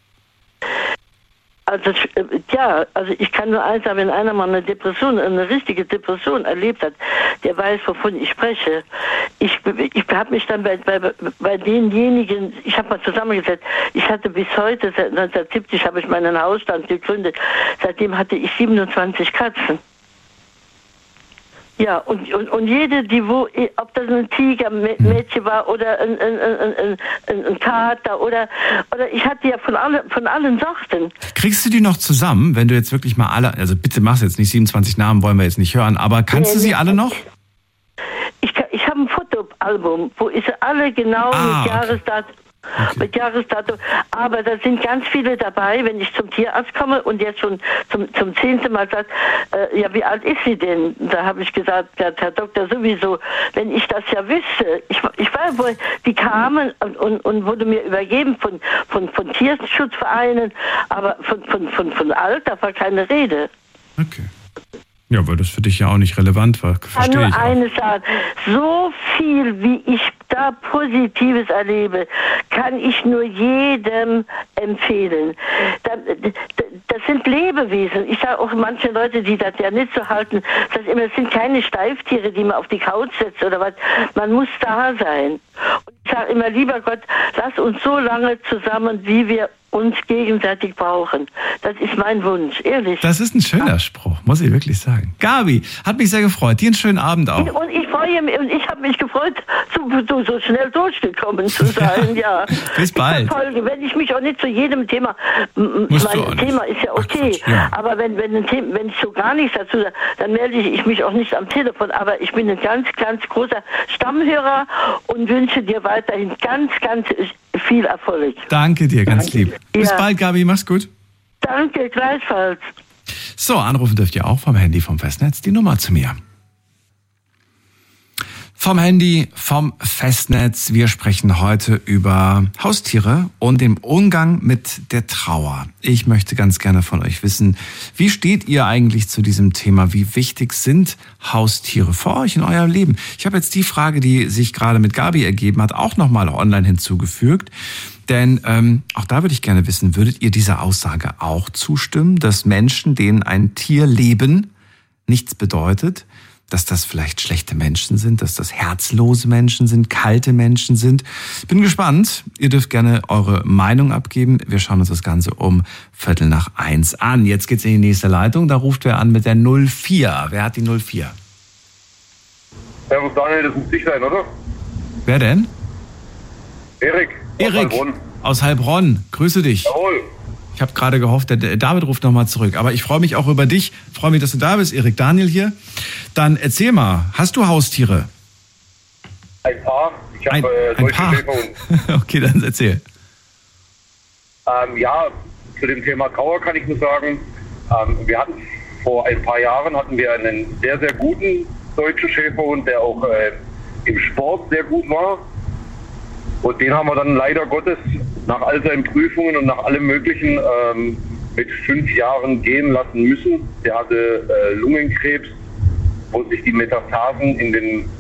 Also ich kann nur eins sagen, wenn einer mal eine richtige Depression erlebt hat, der weiß, wovon ich spreche. Ich habe mich dann bei denjenigen, ich habe mal zusammengesetzt, ich hatte bis heute, seit 1970 habe ich meinen Hausstand gegründet, seitdem hatte ich 27 Katzen. Ja, und jede, ob das ein Tigermädchen war oder ein Kater oder ich hatte ja von allen Sorten. Kriegst du die noch zusammen, wenn du jetzt wirklich mal alle, also bitte mach's jetzt nicht, 27 Namen wollen wir jetzt nicht hören, aber kannst du sie alle noch? Ich habe ein Fotoalbum, wo ich alle genau mit Jahresdatum. Okay. Mit Jahresdatum. Aber da sind ganz viele dabei, wenn ich zum Tierarzt komme und jetzt schon zum 10. Mal sagt, ja, wie alt ist sie denn? Da habe ich gesagt, ja, Herr Doktor, sowieso, wenn ich das ja wüsste. Ich weiß, wo die kamen und wurde mir übergeben von Tierschutzvereinen, aber von Alter war keine Rede. Okay. Ja, weil das für dich ja auch nicht relevant war. Verstehe ich auch. Eines sagen, so viel wie ich da Positives erlebe, kann ich nur jedem empfehlen. Das sind Lebewesen. Ich sage auch manche Leute, die das ja nicht so halten, das immer, es sind keine Steiftiere, die man auf die Couch setzt oder was. Man muss da sein. Und ich sage immer, lieber Gott, lass uns so lange zusammen, wie wir uns gegenseitig brauchen. Das ist mein Wunsch, ehrlich. Das ist ein schöner Spruch, muss ich wirklich sagen. Gabi, hat mich sehr gefreut. Dir einen schönen Abend auch. Und ich freue mich, und ich habe mich gefreut, so schnell durchgekommen zu sein, ja. Bis bald. Wenn ich mich auch nicht zu jedem Thema, mein Thema ist ja okay, aber wenn ich so gar nichts dazu sage, dann melde ich mich auch nicht am Telefon, aber ich bin ein ganz, ganz großer Stammhörer und wünsche dir weiterhin ganz, ganz viel Erfolg. Danke dir, ganz lieb. Bis bald, Gabi, mach's gut. Danke, gleichfalls. So, anrufen dürft ihr auch vom Handy, vom Festnetz, die Nummer zu mir. Vom Handy, vom Festnetz. Wir sprechen heute über Haustiere und den Umgang mit der Trauer. Ich möchte ganz gerne von euch wissen, wie steht ihr eigentlich zu diesem Thema? Wie wichtig sind Haustiere für euch in eurem Leben? Ich habe jetzt die Frage, die sich gerade mit Gabi ergeben hat, auch nochmal online hinzugefügt. Denn auch da würde ich gerne wissen, würdet ihr dieser Aussage auch zustimmen, dass Menschen, denen ein Tierleben nichts bedeutet, dass das vielleicht schlechte Menschen sind, dass das herzlose Menschen sind, kalte Menschen sind? Bin gespannt. Ihr dürft gerne eure Meinung abgeben. Wir schauen uns das Ganze um 1:15 an. Jetzt geht's in die nächste Leitung. Da ruft wer an mit der 04. Wer hat die 04? Servus Daniel, das muss dich sein, oder? Wer denn? Erik. Aus Heilbronn. Grüße dich. Jawohl. Ich habe gerade gehofft, der David ruft nochmal zurück. Aber ich freue mich auch über dich. Ich freue mich, dass du da bist, Erik. Daniel hier. Dann erzähl mal, hast du Haustiere? Ein paar. Ich habe ein paar. Okay, dann erzähl. Ja, zu dem Thema Trauer kann ich nur sagen, wir hatten vor ein paar Jahren einen sehr, sehr guten deutschen Schäferhund, der auch im Sport sehr gut war. Und den haben wir dann leider Gottes nach all seinen Prüfungen und nach allem Möglichen mit 5 Jahren gehen lassen müssen. Der hatte Lungenkrebs, wo sich die Metastasen in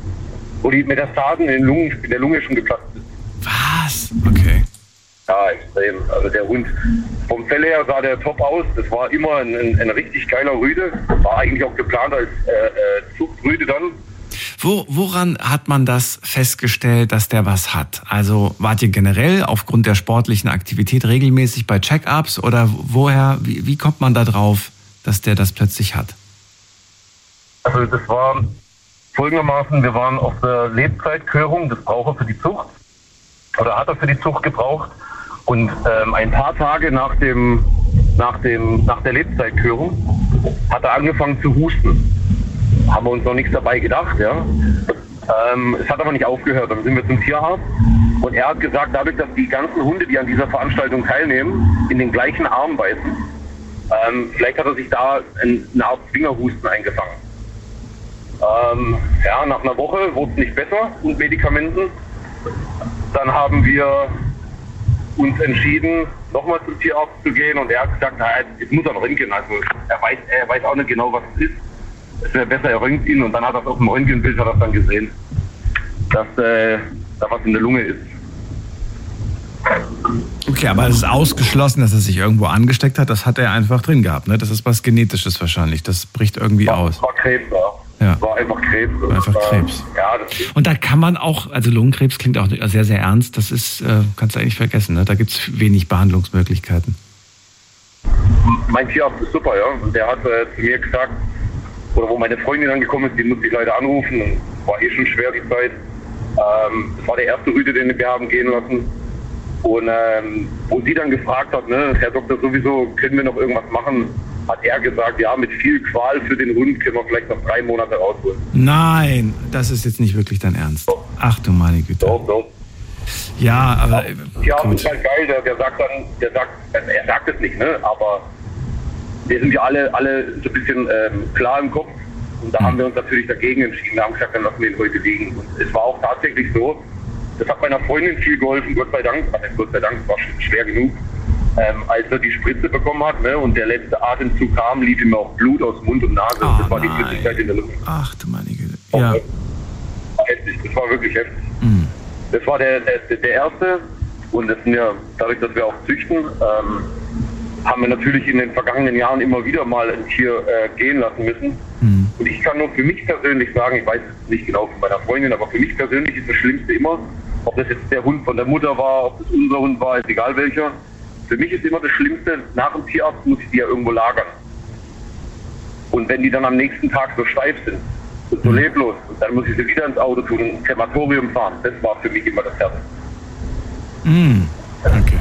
der Lunge schon geplatzt sind. Was? Okay. Ja, extrem. Also der Hund, vom Fell her sah der top aus. Das war immer ein richtig geiler Rüde. War eigentlich auch geplant als Zuchtrüde dann. Woran hat man das festgestellt, dass der was hat? Also wart ihr generell aufgrund der sportlichen Aktivität regelmäßig bei Check-ups oder wie kommt man da drauf, dass der das plötzlich hat? Also das war folgendermaßen, wir waren auf der Lebzeitkörung, das braucht er für die Zucht oder hat er für die Zucht gebraucht und ein paar Tage nach der Lebzeitkörung hat er angefangen zu husten. Haben wir uns noch nichts dabei gedacht, ja. Es hat aber nicht aufgehört. Dann sind wir zum Tierarzt und er hat gesagt, dadurch, dass die ganzen Hunde, die an dieser Veranstaltung teilnehmen, in den gleichen Arm beißen, vielleicht hat er sich da eine Art Fingerhusten eingefangen. Nach einer Woche wurde es nicht besser mit Medikamenten. Dann haben wir uns entschieden, nochmal zum Tierarzt zu gehen und er hat gesagt, jetzt muss er röntgen. Also er weiß auch nicht genau, was es ist. Es wäre besser, er röntgt ihn und dann hat er auf dem Röntgenbild dann gesehen, dass da was in der Lunge ist. Okay, aber es ist ausgeschlossen, dass er sich irgendwo angesteckt hat. Das hat er einfach drin gehabt, ne? Das ist was Genetisches wahrscheinlich. Das bricht irgendwie aus. Das war Krebs, ja. Es war einfach Krebs. Krebs. Ja, und da kann man auch, also Lungenkrebs klingt auch sehr, sehr ernst. Das ist, kannst du eigentlich vergessen, ne? Da gibt es wenig Behandlungsmöglichkeiten. Mein Tierarzt ist super, ja. Und der hat zu mir gesagt, oder wo meine Freundin dann gekommen ist, die musste ich leider anrufen und war schon schwer die Zeit. Das war der erste Rüde, den wir haben gehen lassen. Und wo sie dann gefragt hat, ne, Herr Doktor, sowieso können wir noch irgendwas machen, hat er gesagt, ja, mit viel Qual für den Hund können wir vielleicht noch 3 Monate rausholen. Nein, das ist jetzt nicht wirklich dein Ernst. Doch. Ach du meine Güte. Doch. Ja, aber ja, das ist halt geil, er sagt es nicht, ne, aber wir sind ja alle so ein bisschen klar im Kopf und da haben wir uns natürlich dagegen entschieden. Wir haben gesagt, dann lassen wir ihn heute liegen. Und es war auch tatsächlich so, das hat meiner Freundin viel geholfen, Gott sei Dank, es war schwer genug, als er die Spritze bekommen hat, ne, und der letzte Atemzug kam, lief ihm auch Blut aus Mund und Nase. Das war die Flüssigkeit in der Luft. Ach du meine Güte. Ja. Heftig, das war wirklich heftig. Mhm. Das war der erste und das sind ja, dadurch, dass wir auch züchten, haben wir natürlich in den vergangenen Jahren immer wieder mal ein Tier gehen lassen müssen. Mhm. Und ich kann nur für mich persönlich sagen, ich weiß es nicht genau von meiner Freundin, aber für mich persönlich ist das Schlimmste immer, Ob das jetzt der Hund von der Mutter war, ob das unser Hund war, ist egal welcher. Für mich ist immer das Schlimmste, nach dem Tierarzt muss ich die ja irgendwo lagern. Und wenn die dann am nächsten Tag so steif sind und so leblos, dann muss ich sie wieder ins Auto tun und ins Krematorium fahren. Das war für mich immer das Herz. Okay.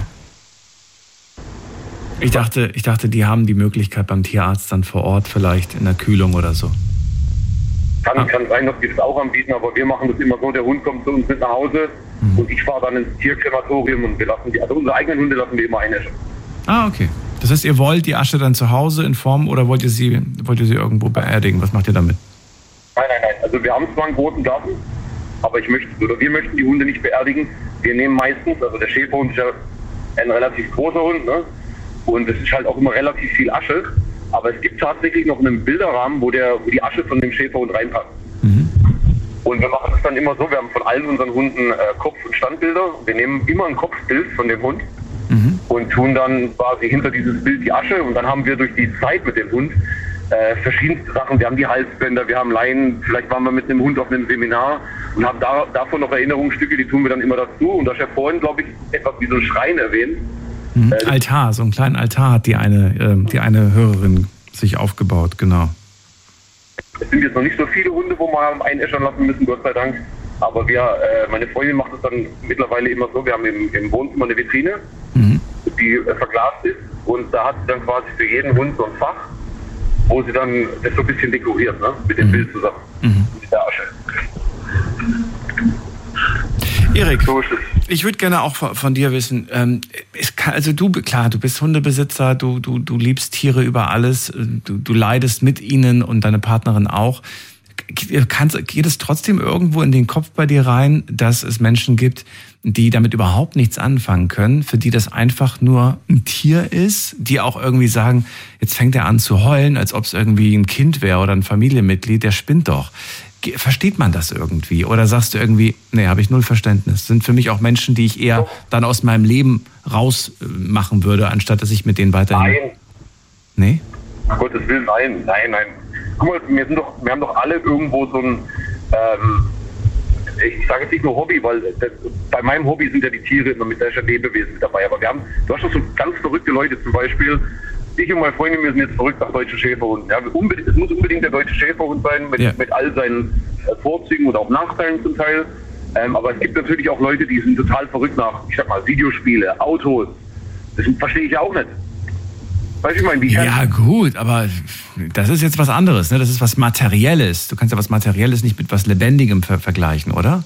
Ich dachte, die haben die Möglichkeit beim Tierarzt dann vor Ort vielleicht in der Kühlung oder so. Kann sein, dass die das auch anbieten, aber wir machen das immer so, der Hund kommt zu uns mit nach Hause und ich fahre dann ins Tierkrematorium und wir lassen also unsere eigenen Hunde lassen wir immer einäschen. Okay. Das heißt, ihr wollt die Asche dann zu Hause in Form oder wollt ihr sie irgendwo beerdigen? Was macht ihr damit? Nein. Also wir haben zwar einen großen Garten, aber wir möchten die Hunde nicht beerdigen. Wir nehmen meistens, also der Schäferhund ist ja ein relativ großer Hund, ne? Und es ist halt auch immer relativ viel Asche. Aber es gibt tatsächlich noch einen Bilderrahmen, wo die Asche von dem Schäferhund reinpasst. Und wir machen es dann immer so, wir haben von allen unseren Hunden Kopf- und Standbilder. Wir nehmen immer ein Kopfbild von dem Hund und tun dann quasi hinter dieses Bild die Asche. Und dann haben wir durch die Zeit mit dem Hund verschiedenste Sachen. Wir haben die Halsbänder, wir haben Leinen, vielleicht waren wir mit einem Hund auf einem Seminar und haben davon noch Erinnerungsstücke, die tun wir dann immer dazu. Und da ist ja vorhin, glaube ich, etwas wie so ein Schrein erwähnt. Altar, so einen kleinen Altar hat die eine Hörerin sich aufgebaut, genau. Es sind jetzt noch nicht so viele Hunde, wo wir haben einäschern lassen müssen, Gott sei Dank. Aber meine Freundin macht es dann mittlerweile immer so, wir haben im Wohnzimmer eine Vitrine, die verglast ist. Und da hat sie dann quasi für jeden Hund so ein Fach, wo sie dann das so ein bisschen dekoriert, ne? Mit dem Bild zusammen. Mit der Asche. Erik, ich würde gerne auch von dir wissen, du bist Hundebesitzer, du liebst Tiere über alles, du leidest mit ihnen und deine Partnerin auch. Geht es trotzdem irgendwo in den Kopf bei dir rein, dass es Menschen gibt, die damit überhaupt nichts anfangen können, für die das einfach nur ein Tier ist, die auch irgendwie sagen, jetzt fängt er an zu heulen, als ob es irgendwie ein Kind wäre oder ein Familienmitglied, der spinnt doch. Versteht man das irgendwie? Oder sagst du irgendwie, nee, habe ich null Verständnis. Sind für mich auch Menschen, die ich eher dann aus meinem Leben rausmachen würde, anstatt dass ich mit denen weiterhin... Nein. Nee? Um Gottes Willen, nein. Guck mal, wir haben doch alle irgendwo so ein, ich sage jetzt nicht nur Hobby, weil bei meinem Hobby sind ja die Tiere immer mit der Lebewesen mit dabei. Aber du hast doch so ganz verrückte Leute, zum Beispiel, ich und meine Freundin, wir sind jetzt verrückt nach deutschen Schäferhunden. Ja, es muss unbedingt der deutsche Schäferhund sein, mit all seinen Vorzügen und auch Nachteilen zum Teil. Aber es gibt natürlich auch Leute, die sind total verrückt nach, ich sag mal, Videospiele, Autos. Das verstehe ich ja auch nicht. Weißt du, ich meine, ja gut, aber das ist jetzt was anderes, ne? Das ist was Materielles. Du kannst ja was Materielles nicht mit was Lebendigem vergleichen, oder?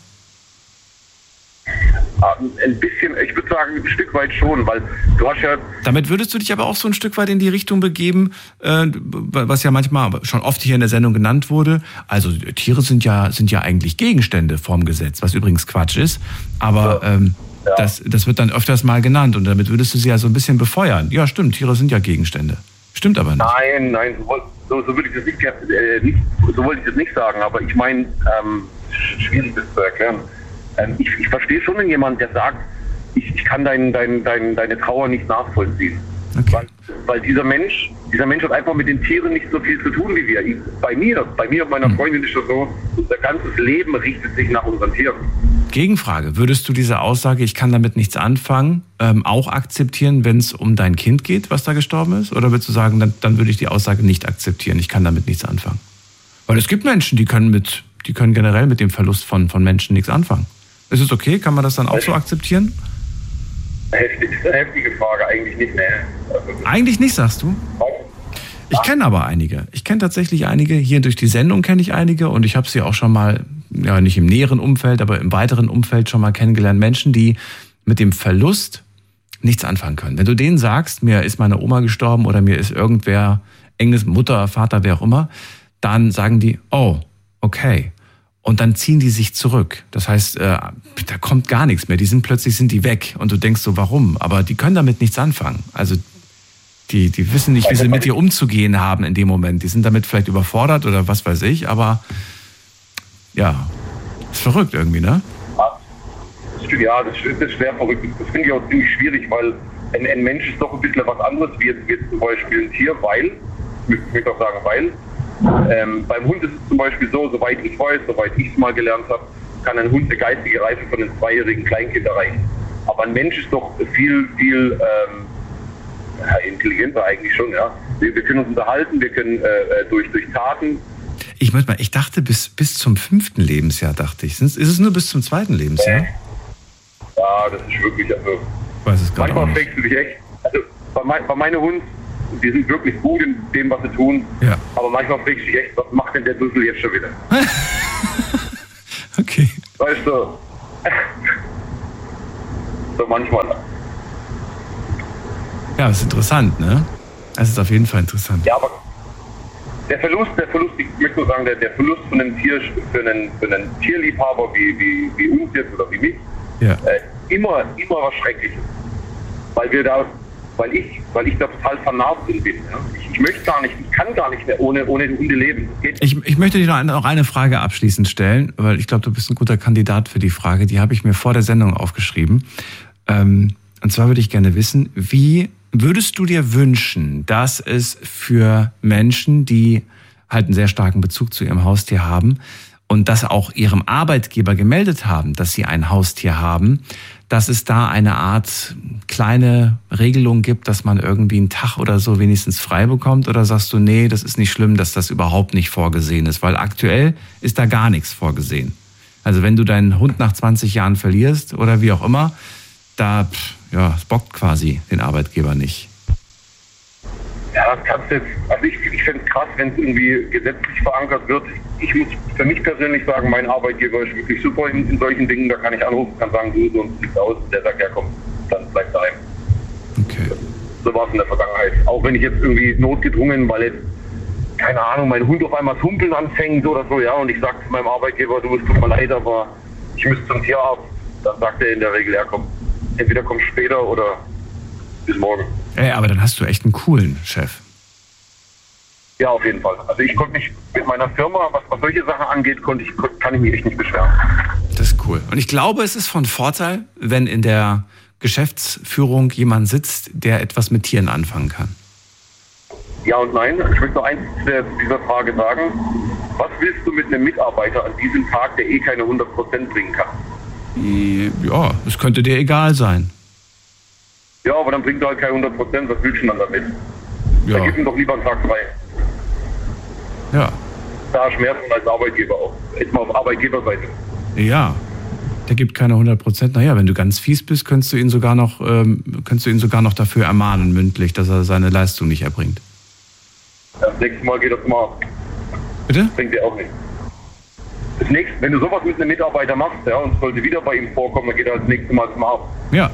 Ein bisschen, ich würde sagen, ein Stück weit schon, weil du hast ja... Damit würdest du dich aber auch so ein Stück weit in die Richtung begeben, was ja manchmal schon oft hier in der Sendung genannt wurde. Also Tiere sind ja eigentlich Gegenstände vorm Gesetz, was übrigens Quatsch ist. Aber das wird dann öfters mal genannt und damit würdest du sie ja so ein bisschen befeuern. Ja, stimmt, Tiere sind ja Gegenstände. Stimmt aber nicht. Nein, so würde ich das so wollte ich das nicht sagen, aber ich meine, schwierig das zu erklären. Ich verstehe schon, wenn jemand, der sagt, ich kann deine Trauer nicht nachvollziehen. Okay. Weil dieser Mensch hat einfach mit den Tieren nicht so viel zu tun wie wir. Bei mir und meiner Freundin ist das so, unser ganzes Leben richtet sich nach unseren Tieren. Gegenfrage, würdest du diese Aussage, ich kann damit nichts anfangen, auch akzeptieren, wenn es um dein Kind geht, was da gestorben ist? Oder würdest du sagen, dann würde ich die Aussage nicht akzeptieren, ich kann damit nichts anfangen? Weil es gibt Menschen, die können generell mit dem Verlust von Menschen nichts anfangen. Ist es okay? Kann man das dann auch so akzeptieren? Heftige Frage, eigentlich nicht, ne? Eigentlich nicht, sagst du? Ich kenne aber einige. Ich kenne tatsächlich einige. Hier durch die Sendung kenne ich einige und ich habe sie auch schon mal, ja nicht im näheren Umfeld, aber im weiteren Umfeld schon mal kennengelernt. Menschen, die mit dem Verlust nichts anfangen können. Wenn du denen sagst, mir ist meine Oma gestorben oder mir ist irgendwer, enges Mutter, Vater, wer auch immer, dann sagen die, oh, okay. Und dann ziehen die sich zurück. Das heißt, da kommt gar nichts mehr. Plötzlich sind die weg. Und du denkst so, warum? Aber die können damit nichts anfangen. Also die wissen nicht, wie sie mit dir umzugehen haben in dem Moment. Die sind damit vielleicht überfordert oder was weiß ich. Aber ja, ist verrückt irgendwie, ne? Ja, das ist schwer verrückt. Das finde ich auch ziemlich schwierig, weil ein Mensch ist doch ein bisschen was anderes wie jetzt zum Beispiel ein Tier, weil, ich möchte auch sagen, weil, beim Hund ist es zum Beispiel so, soweit ich weiß, soweit ich es mal gelernt habe, kann ein Hund eine geistige Reife von einem 2-jährigen Kleinkind erreichen. Aber ein Mensch ist doch viel intelligenter eigentlich schon. Ja. Wir können uns unterhalten, wir können durch Taten. Ich dachte bis zum 5. Lebensjahr, dachte ich. Ist es nur bis zum 2. Lebensjahr? Ja, das ist wirklich, also weiß es gar manchmal nicht. fragst du dich echt, also bei meinen Hunden, die sind wirklich gut in dem, was sie tun, ja. Aber manchmal fragst du dich echt, was macht denn der Düssel jetzt schon wieder? Okay. Weißt du, so manchmal. Ja, das ist interessant, ne? Das ist auf jeden Fall interessant. Ja, aber der Verlust, ich möchte nur sagen, der Verlust von einem Tier, für einen Tierliebhaber wie uns jetzt oder wie mich, ja. Immer was Schreckliches. Weil ich da total vernarbt bin. Ja? Ich kann gar nicht mehr ohne die Hunde leben. Ich möchte dir noch eine Frage abschließend stellen, weil ich glaube, du bist ein guter Kandidat für die Frage. Die habe ich mir vor der Sendung aufgeschrieben. Und zwar würde ich gerne wissen, wie würdest du dir wünschen, dass es für Menschen, die halt einen sehr starken Bezug zu ihrem Haustier haben und das auch ihrem Arbeitgeber gemeldet haben, dass sie ein Haustier haben, dass es da eine Art kleine Regelung gibt, dass man irgendwie einen Tag oder so wenigstens frei bekommt? Oder sagst du, nee, das ist nicht schlimm, dass das überhaupt nicht vorgesehen ist? Weil aktuell ist da gar nichts vorgesehen. Also wenn du deinen Hund nach 20 Jahren verlierst oder wie auch immer, es bockt quasi den Arbeitgeber nicht. Ja, das kannst du jetzt, also ich finde es krass, wenn es irgendwie gesetzlich verankert wird. Ich muss für mich persönlich sagen, mein Arbeitgeber ist wirklich super in solchen Dingen. Da kann ich anrufen, kann sagen, du, sonst nichts aus. Der sagt, ja komm, dann bleib daheim. Okay. So war es in der Vergangenheit. Auch wenn ich jetzt irgendwie notgedrungen, weil jetzt, keine Ahnung, mein Hund auf einmal das Humpeln anfängt oder so, ja, und ich sage zu meinem Arbeitgeber, du, es tut mir leid, aber ich müsste zum Tierarzt. Dann sagt er in der Regel, ja komm, entweder kommst später oder bis morgen. Ey, aber dann hast du echt einen coolen Chef. Ja, auf jeden Fall. Also ich konnte mich mit meiner Firma, was solche Sachen angeht, kann ich mich echt nicht beschweren. Das ist cool. Und ich glaube, es ist von Vorteil, wenn in der Geschäftsführung jemand sitzt, der etwas mit Tieren anfangen kann. Ja und nein. Ich möchte noch eins zu dieser Frage sagen. Was willst du mit einem Mitarbeiter an diesem Tag, der keine 100% bringen kann? Ja, es könnte dir egal sein. Ja, aber dann bringt er halt keine 100%. Was willst du dann damit? Ja. Dann gib ihm doch lieber einen Tag frei. Ja. Da schmerzt man als Arbeitgeber auch. Jetzt mal auf Arbeitgeberseite. Ja, der gibt keine 100%. Naja, wenn du ganz fies bist, könntest du ihn sogar noch dafür ermahnen, mündlich, dass er seine Leistung nicht erbringt. Das nächste Mal geht das mal ab. Bitte? Das bringt dir auch nicht. Wenn du sowas mit einem Mitarbeiter machst, ja, und es sollte wieder bei ihm vorkommen, dann geht er das nächste Mal zum Arzt. Ja.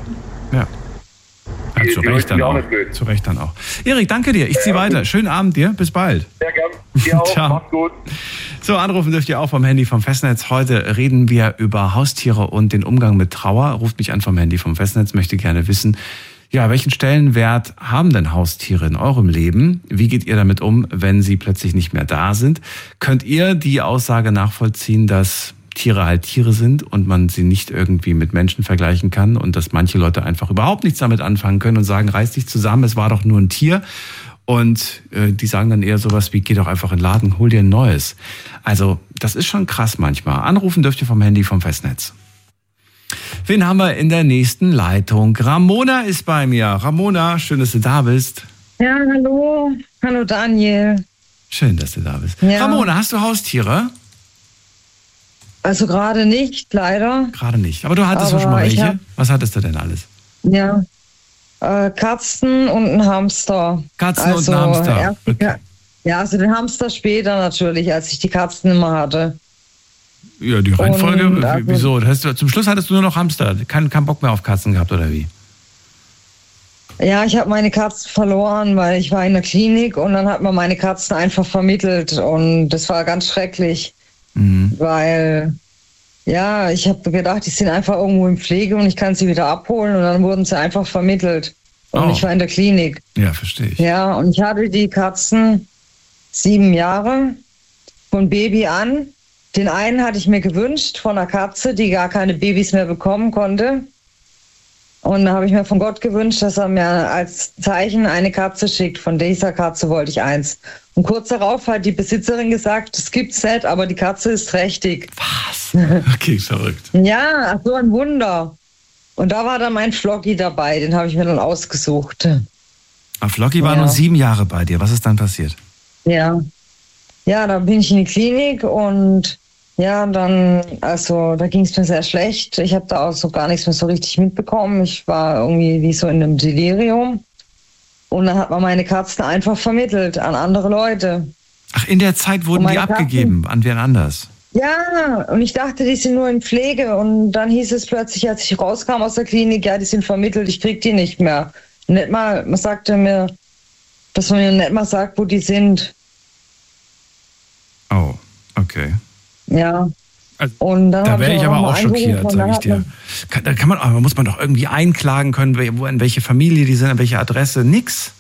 Zu Recht dann auch. Erik, danke dir. Ich ziehe weiter. Schönen Abend dir. Bis bald. Sehr gern. Dir auch. Ciao. Mach's gut. So, anrufen dürft ihr auch vom Handy vom Festnetz. Heute reden wir über Haustiere und den Umgang mit Trauer. Ruft mich an vom Handy vom Festnetz. Möchte gerne wissen, ja, welchen Stellenwert haben denn Haustiere in eurem Leben? Wie geht ihr damit um, wenn sie plötzlich nicht mehr da sind? Könnt ihr die Aussage nachvollziehen, dass Tiere halt Tiere sind und man sie nicht irgendwie mit Menschen vergleichen kann und dass manche Leute einfach überhaupt nichts damit anfangen können und sagen, reiß dich zusammen, es war doch nur ein Tier. Und die sagen dann eher sowas wie, geh doch einfach in den Laden, hol dir ein neues. Also das ist schon krass manchmal. Anrufen dürft ihr vom Handy vom Festnetz. Wen haben wir in der nächsten Leitung? Ramona ist bei mir. Ramona, schön, dass du da bist. Ja, hallo. Hallo Daniel. Schön, dass du da bist. Ja. Ramona, hast du Haustiere? Also gerade nicht, leider. Gerade nicht. Aber du hattest doch schon mal welche. Was hattest du denn alles? Ja, Katzen und ein Hamster. Katzen und ein Hamster. Okay. Ja, also den Hamster später natürlich, als ich die Katzen immer hatte. Ja, die Reihenfolge, wieso? Zum Schluss hattest du nur noch Hamster. Kein Bock mehr auf Katzen gehabt, oder wie? Ja, ich habe meine Katzen verloren, weil ich war in der Klinik und dann hat man meine Katzen einfach vermittelt und das war ganz schrecklich. Weil, ja, ich habe gedacht, die sind einfach irgendwo in Pflege und ich kann sie wieder abholen und dann wurden sie einfach vermittelt. Und ich war in der Klinik. Ja, verstehe ich. Ja, und ich hatte die Katzen 7 Jahre, von Baby an. Den einen hatte ich mir gewünscht von einer Katze, die gar keine Babys mehr bekommen konnte. Und da habe ich mir von Gott gewünscht, dass er mir als Zeichen eine Katze schickt. Von dieser Katze wollte ich eins. Und kurz darauf hat die Besitzerin gesagt, das gibt's nicht, aber die Katze ist trächtig. Was? Okay, verrückt. Ja, so ein Wunder. Und da war dann mein Flocky dabei, den habe ich mir dann ausgesucht. Aber Flocky war nur 7 Jahre bei dir. Was ist dann passiert? Ja. Ja, da bin ich in die Klinik und ja, dann, also da ging es mir sehr schlecht. Ich habe da auch so gar nichts mehr so richtig mitbekommen. Ich war irgendwie wie so in einem Delirium. Und dann hat man meine Katzen einfach vermittelt an andere Leute. Ach, in der Zeit wurden die abgegeben an wen anders? Ja, und ich dachte, die sind nur in Pflege. Und dann hieß es plötzlich, als ich rauskam aus der Klinik, ja, die sind vermittelt, ich krieg die nicht mehr. Nicht mal, man sagte mir, dass man mir nicht mal sagt, wo die sind. Oh, okay. Ja. Also, und dann da wäre ich aber auch schockiert, sage ich dir. Aber muss man doch irgendwie einklagen können, an welche Familie die sind, an welche Adresse. Nix.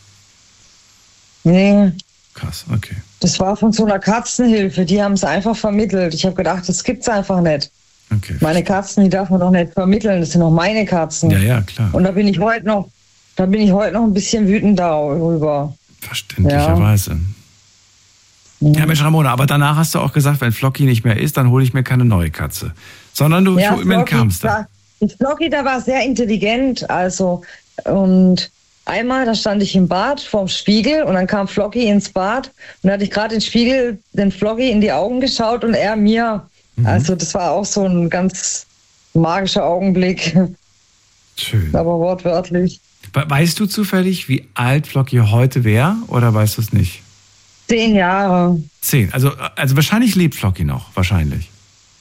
Nee. Krass, okay. Das war von so einer Katzenhilfe, die haben es einfach vermittelt. Ich habe gedacht, das gibt's einfach nicht. Okay. Meine Katzen, die darf man doch nicht vermitteln, das sind doch meine Katzen. Ja, klar. Und da bin ich heute noch ein bisschen wütend darüber. Verständlicherweise. Ja, Mensch, Ramona, aber danach hast du auch gesagt, wenn Flocky nicht mehr ist, dann hole ich mir keine neue Katze. Sondern du holst mir einen Hamster. Flocky, der war sehr intelligent, also, und einmal, da stand ich im Bad vorm Spiegel und dann kam Flocky ins Bad und da hatte ich gerade den Spiegel, den Flocky in die Augen geschaut und er mir. Also das war auch so ein ganz magischer Augenblick. Schön. Aber wortwörtlich. Weißt du zufällig, wie alt Flocky heute wäre oder weißt du es nicht? 10 Jahre. 10, also wahrscheinlich lebt Flocky noch, wahrscheinlich.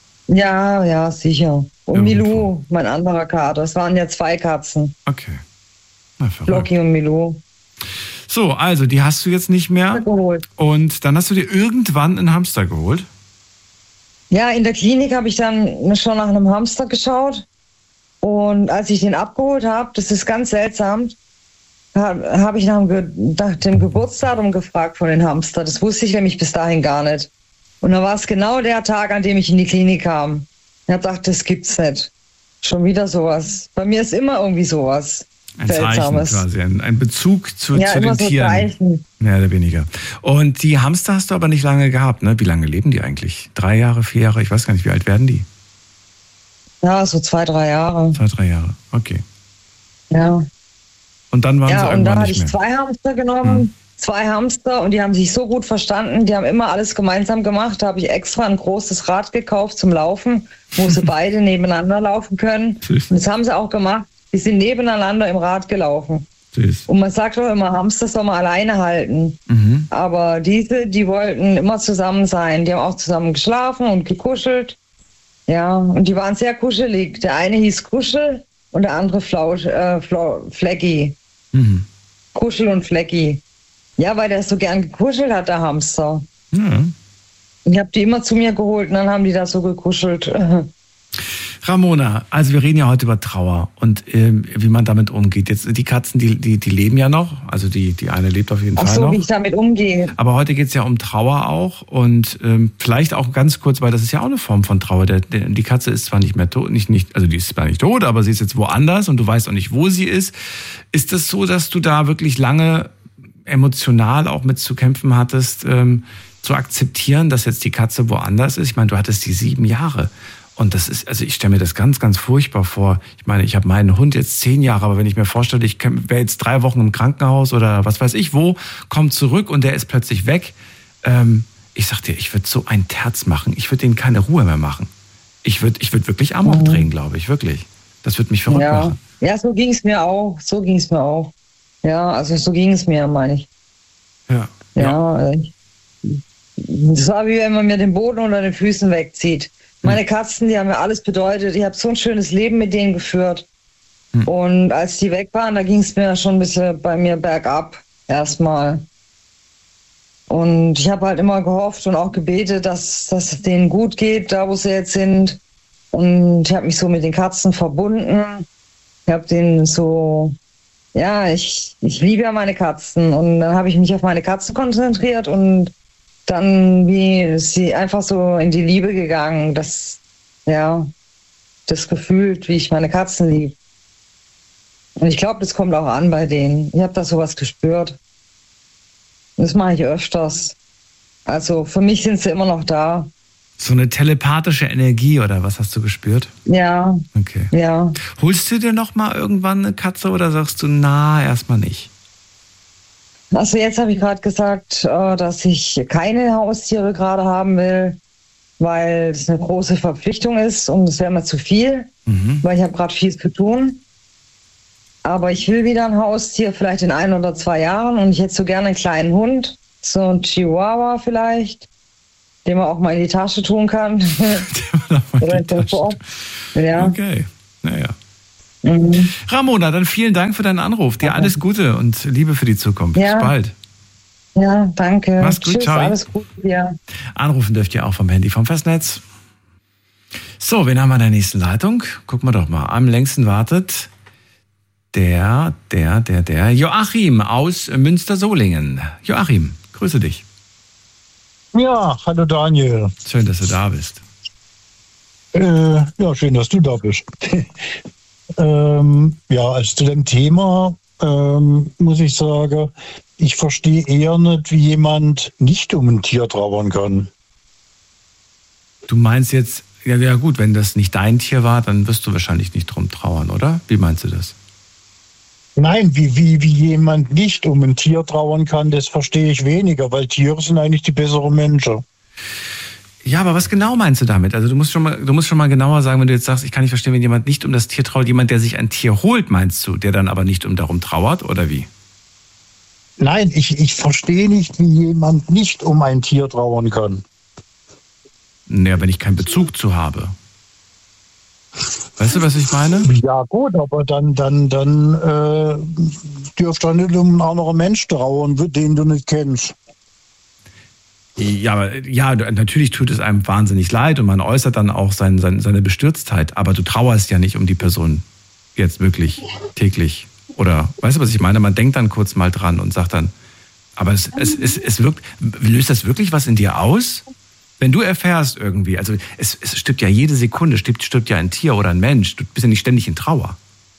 Ja, sicher. Und Milou, mein anderer Kater. Es waren ja 2 Katzen. Okay. Na, verrückt. Flocky und Milou. So, also die hast du jetzt nicht mehr. Geholt. Und dann hast du dir irgendwann einen Hamster geholt? Ja, in der Klinik habe ich dann schon nach einem Hamster geschaut. Und als ich den abgeholt habe, das ist ganz seltsam, habe ich nach dem Geburtsdatum gefragt von den Hamster. Das wusste ich nämlich bis dahin gar nicht. Und dann war es genau der Tag, an dem ich in die Klinik kam. Ich habe gedacht, das gibt's nicht. Schon wieder sowas. Bei mir ist immer irgendwie sowas. Ein Seltsames. Zeichen quasi, ein Bezug zu den so Tieren. Zeichen. Mehr oder weniger. Und die Hamster hast du aber nicht lange gehabt, ne? Wie lange leben die eigentlich? 3 Jahre, 4 Jahre? Ich weiß gar nicht, wie alt werden die? Ja, so 2, 3 Jahre. 2, 3 Jahre, okay. Ja. Und dann waren sie irgendwann nicht mehr. Ja, und dann hatte ich 2 Hamster genommen, 2 Hamster und die haben sich so gut verstanden, die haben immer alles gemeinsam gemacht. Da habe ich extra ein großes Rad gekauft zum Laufen, wo sie beide nebeneinander laufen können. Und das haben sie auch gemacht. Die sind nebeneinander im Rad gelaufen. Süß. Und man sagt doch immer, Hamster soll man alleine halten. Aber die wollten immer zusammen sein. Die haben auch zusammen geschlafen und gekuschelt. Ja, und die waren sehr kuschelig. Der eine hieß Kuschel und der andere Flecki. Kuschel und Flecki. Ja, weil der so gern gekuschelt hat, der Hamster. Ja. Ich habe die immer zu mir geholt und dann haben die da so gekuschelt. Ramona, also wir reden ja heute über Trauer und wie man damit umgeht. Jetzt die Katzen, die leben ja noch, also die eine lebt auf jeden Fall noch. Ach so, wie ich damit umgehe. Aber heute geht es ja um Trauer auch und vielleicht auch ganz kurz, weil das ist ja auch eine Form von Trauer. Die Katze ist zwar nicht mehr tot, also die ist zwar nicht tot, aber sie ist jetzt woanders und du weißt auch nicht, wo sie ist. Ist es so, dass du da wirklich lange emotional auch mit zu kämpfen hattest, zu akzeptieren, dass jetzt die Katze woanders ist? Ich meine, du hattest die 7 Jahre. Und das ist, also ich stelle mir das ganz, ganz furchtbar vor. Ich meine, ich habe meinen Hund jetzt 10 Jahre, aber wenn ich mir vorstelle, ich wäre jetzt 3 Wochen im Krankenhaus oder was weiß ich wo, kommt zurück und der ist plötzlich weg. Ich sag dir, ich würde so ein Terz machen. Ich würde denen keine Ruhe mehr machen. Ich würd wirklich Amok drehen, glaube ich, wirklich. Das würde mich verrückt machen. Ja, so ging es mir auch. Ja, also so ging es mir, meine ich. Ja. Das war wie wenn man mir den Boden unter den Füßen wegzieht. Meine Katzen, die haben mir alles bedeutet. Ich habe so ein schönes Leben mit denen geführt. Und als die weg waren, da ging es mir schon ein bisschen bei mir bergab erstmal. Und ich habe halt immer gehofft und auch gebetet, dass es denen gut geht, da wo sie jetzt sind. Und ich habe mich so mit den Katzen verbunden. Ich habe denen so, ja, ich liebe ja meine Katzen. Und dann habe ich mich auf meine Katzen konzentriert und dann wie sie einfach so in die Liebe gegangen, das gefühlt, wie ich meine Katzen liebe. Und ich glaube, das kommt auch an bei denen. Ich habe da sowas gespürt. Das mache ich öfters. Also für mich sind sie immer noch da. So eine telepathische Energie oder was hast du gespürt? Ja. Okay. Ja. Holst du dir noch mal irgendwann eine Katze oder sagst du, na, erstmal nicht? Also jetzt habe ich gerade gesagt, dass ich keine Haustiere gerade haben will, weil es eine große Verpflichtung ist und es wäre mir zu viel, weil ich habe gerade viel zu tun. Aber ich will wieder ein Haustier, vielleicht in 1 oder 2 Jahren, und ich hätte so gerne einen kleinen Hund, so ein Chihuahua vielleicht, den man auch mal in die Tasche tun kann. Ja. Okay, naja. Ramona, dann vielen Dank für deinen Anruf. Dir alles Gute und Liebe für die Zukunft. Ja. Bis bald. Ja, danke. Mach's gut, Tschüss, ciao. alles Gute dir. Anrufen dürft ihr auch vom Handy vom Festnetz. So, wen haben wir in der nächsten Leitung? Gucken wir doch mal. Am längsten wartet der Joachim aus Münster-Solingen. Joachim, grüße dich. Ja, hallo Daniel. Schön, dass du da bist. Ja, schön, dass du da bist. Also zu dem Thema muss ich sagen, ich verstehe eher nicht, wie jemand nicht um ein Tier trauern kann. Du meinst jetzt, ja gut, wenn das nicht dein Tier war, dann wirst du wahrscheinlich nicht drum trauern, oder? Wie meinst du das? Nein, wie jemand nicht um ein Tier trauern kann, das verstehe ich weniger, weil Tiere sind eigentlich die besseren Menschen. Ja, aber was genau meinst du damit? Also du musst schon mal genauer sagen, wenn du jetzt sagst, ich kann nicht verstehen, wenn jemand nicht um das Tier trauert, jemand, der sich ein Tier holt, meinst du, der dann aber nicht darum trauert, oder wie? Nein, ich verstehe nicht, wie jemand nicht um ein Tier trauern kann. Naja, wenn ich keinen Bezug zu habe. Weißt du, was ich meine? Ja gut, aber dann dürfte nicht um einen anderen Mensch trauern, den du nicht kennst. Ja, natürlich tut es einem wahnsinnig leid und man äußert dann auch seine Bestürztheit, aber du trauerst ja nicht um die Person jetzt wirklich täglich. Oder, weißt du, was ich meine? Man denkt dann kurz mal dran und sagt dann, aber es wirkt, löst das wirklich was in dir aus? Wenn du erfährst irgendwie, also es stirbt ja jede Sekunde, stirbt ja ein Tier oder ein Mensch, du bist ja nicht ständig in Trauer.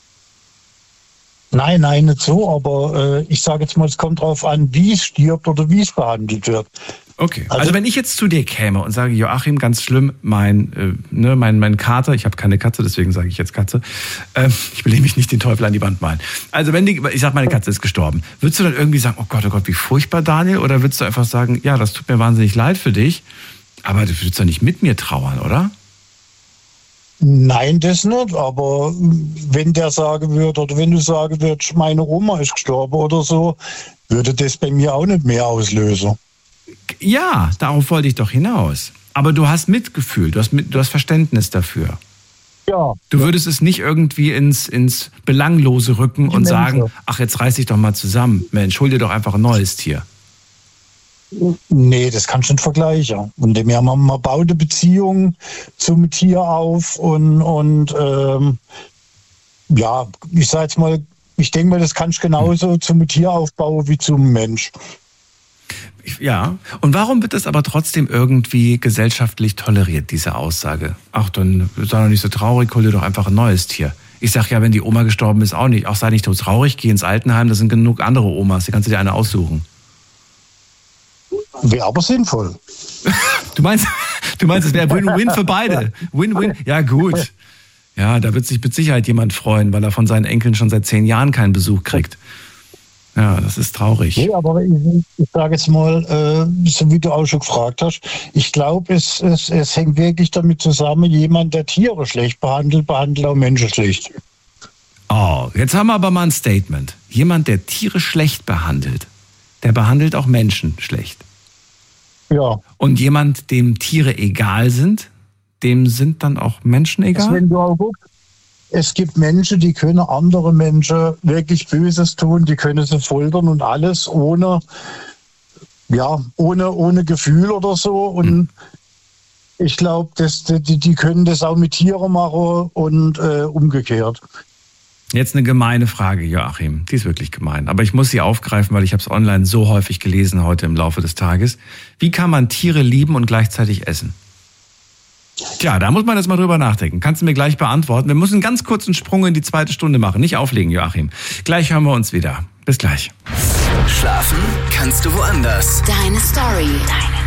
Nein, nicht so, aber ich sage jetzt mal, es kommt drauf an, wie es stirbt oder wie es behandelt wird. Okay, also wenn ich jetzt zu dir käme und sage, Joachim, ganz schlimm, mein Kater, ich habe keine Katze, deswegen sage ich jetzt Katze, ich will nämlich nicht den Teufel an die Wand malen. Also ich sage, meine Katze ist gestorben, würdest du dann irgendwie sagen, oh Gott, wie furchtbar, Daniel, oder würdest du einfach sagen, ja, das tut mir wahnsinnig leid für dich, aber du würdest doch nicht mit mir trauern, oder? Nein, das nicht, aber wenn der sagen würde, oder wenn du sagen würdest, meine Oma ist gestorben oder so, würde das bei mir auch nicht mehr auslösen. Ja, darauf wollte ich doch hinaus. Aber du hast Mitgefühl, du hast Verständnis dafür. Ja. Du würdest es nicht irgendwie ins Belanglose rücken und sagen, ach, jetzt reiß dich doch mal zusammen. Mensch, hol dir doch einfach ein neues Tier. Nee, das kannst du nicht vergleichen. Und dem her, man baut eine Beziehung zum Tier auf und ich sag jetzt mal, ich denke mal, das kannst du genauso zum Tier aufbauen wie zum Mensch. Ja, und warum wird das aber trotzdem irgendwie gesellschaftlich toleriert, diese Aussage? Ach, dann sei doch nicht so traurig, hol dir doch einfach ein neues Tier. Ich sag ja, wenn die Oma gestorben ist, auch nicht. Auch sei nicht so traurig, geh ins Altenheim, da sind genug andere Omas, die kannst du dir eine aussuchen. Wäre aber sinnvoll. Du meinst, es wäre Win-Win für beide. Win-Win, ja gut. Ja, da wird sich mit Sicherheit jemand freuen, weil er von seinen Enkeln schon seit 10 Jahren keinen Besuch kriegt. Ja, das ist traurig. Nee, aber ich sage jetzt mal, so wie du auch schon gefragt hast, ich glaube, es hängt wirklich damit zusammen, jemand, der Tiere schlecht behandelt auch Menschen schlecht. Oh, jetzt haben wir aber mal ein Statement. Jemand, der Tiere schlecht behandelt, der behandelt auch Menschen schlecht. Ja. Und jemand, dem Tiere egal sind, dem sind dann auch Menschen egal? Also wenn du auch guckst, es gibt Menschen, die können andere Menschen wirklich Böses tun, die können sie foltern und alles ohne Gefühl oder so. Und ich glaube, die können das auch mit Tieren machen und umgekehrt. Jetzt eine gemeine Frage, Joachim. Die ist wirklich gemein. Aber ich muss sie aufgreifen, weil ich habe es online so häufig gelesen heute im Laufe des Tages. Wie kann man Tiere lieben und gleichzeitig essen? Tja, da muss man jetzt mal drüber nachdenken. Kannst du mir gleich beantworten. Wir müssen einen ganz kurzen Sprung in die zweite Stunde machen. Nicht auflegen, Joachim. Gleich hören wir uns wieder. Bis gleich. Schlafen kannst du woanders. Deine Story. Deine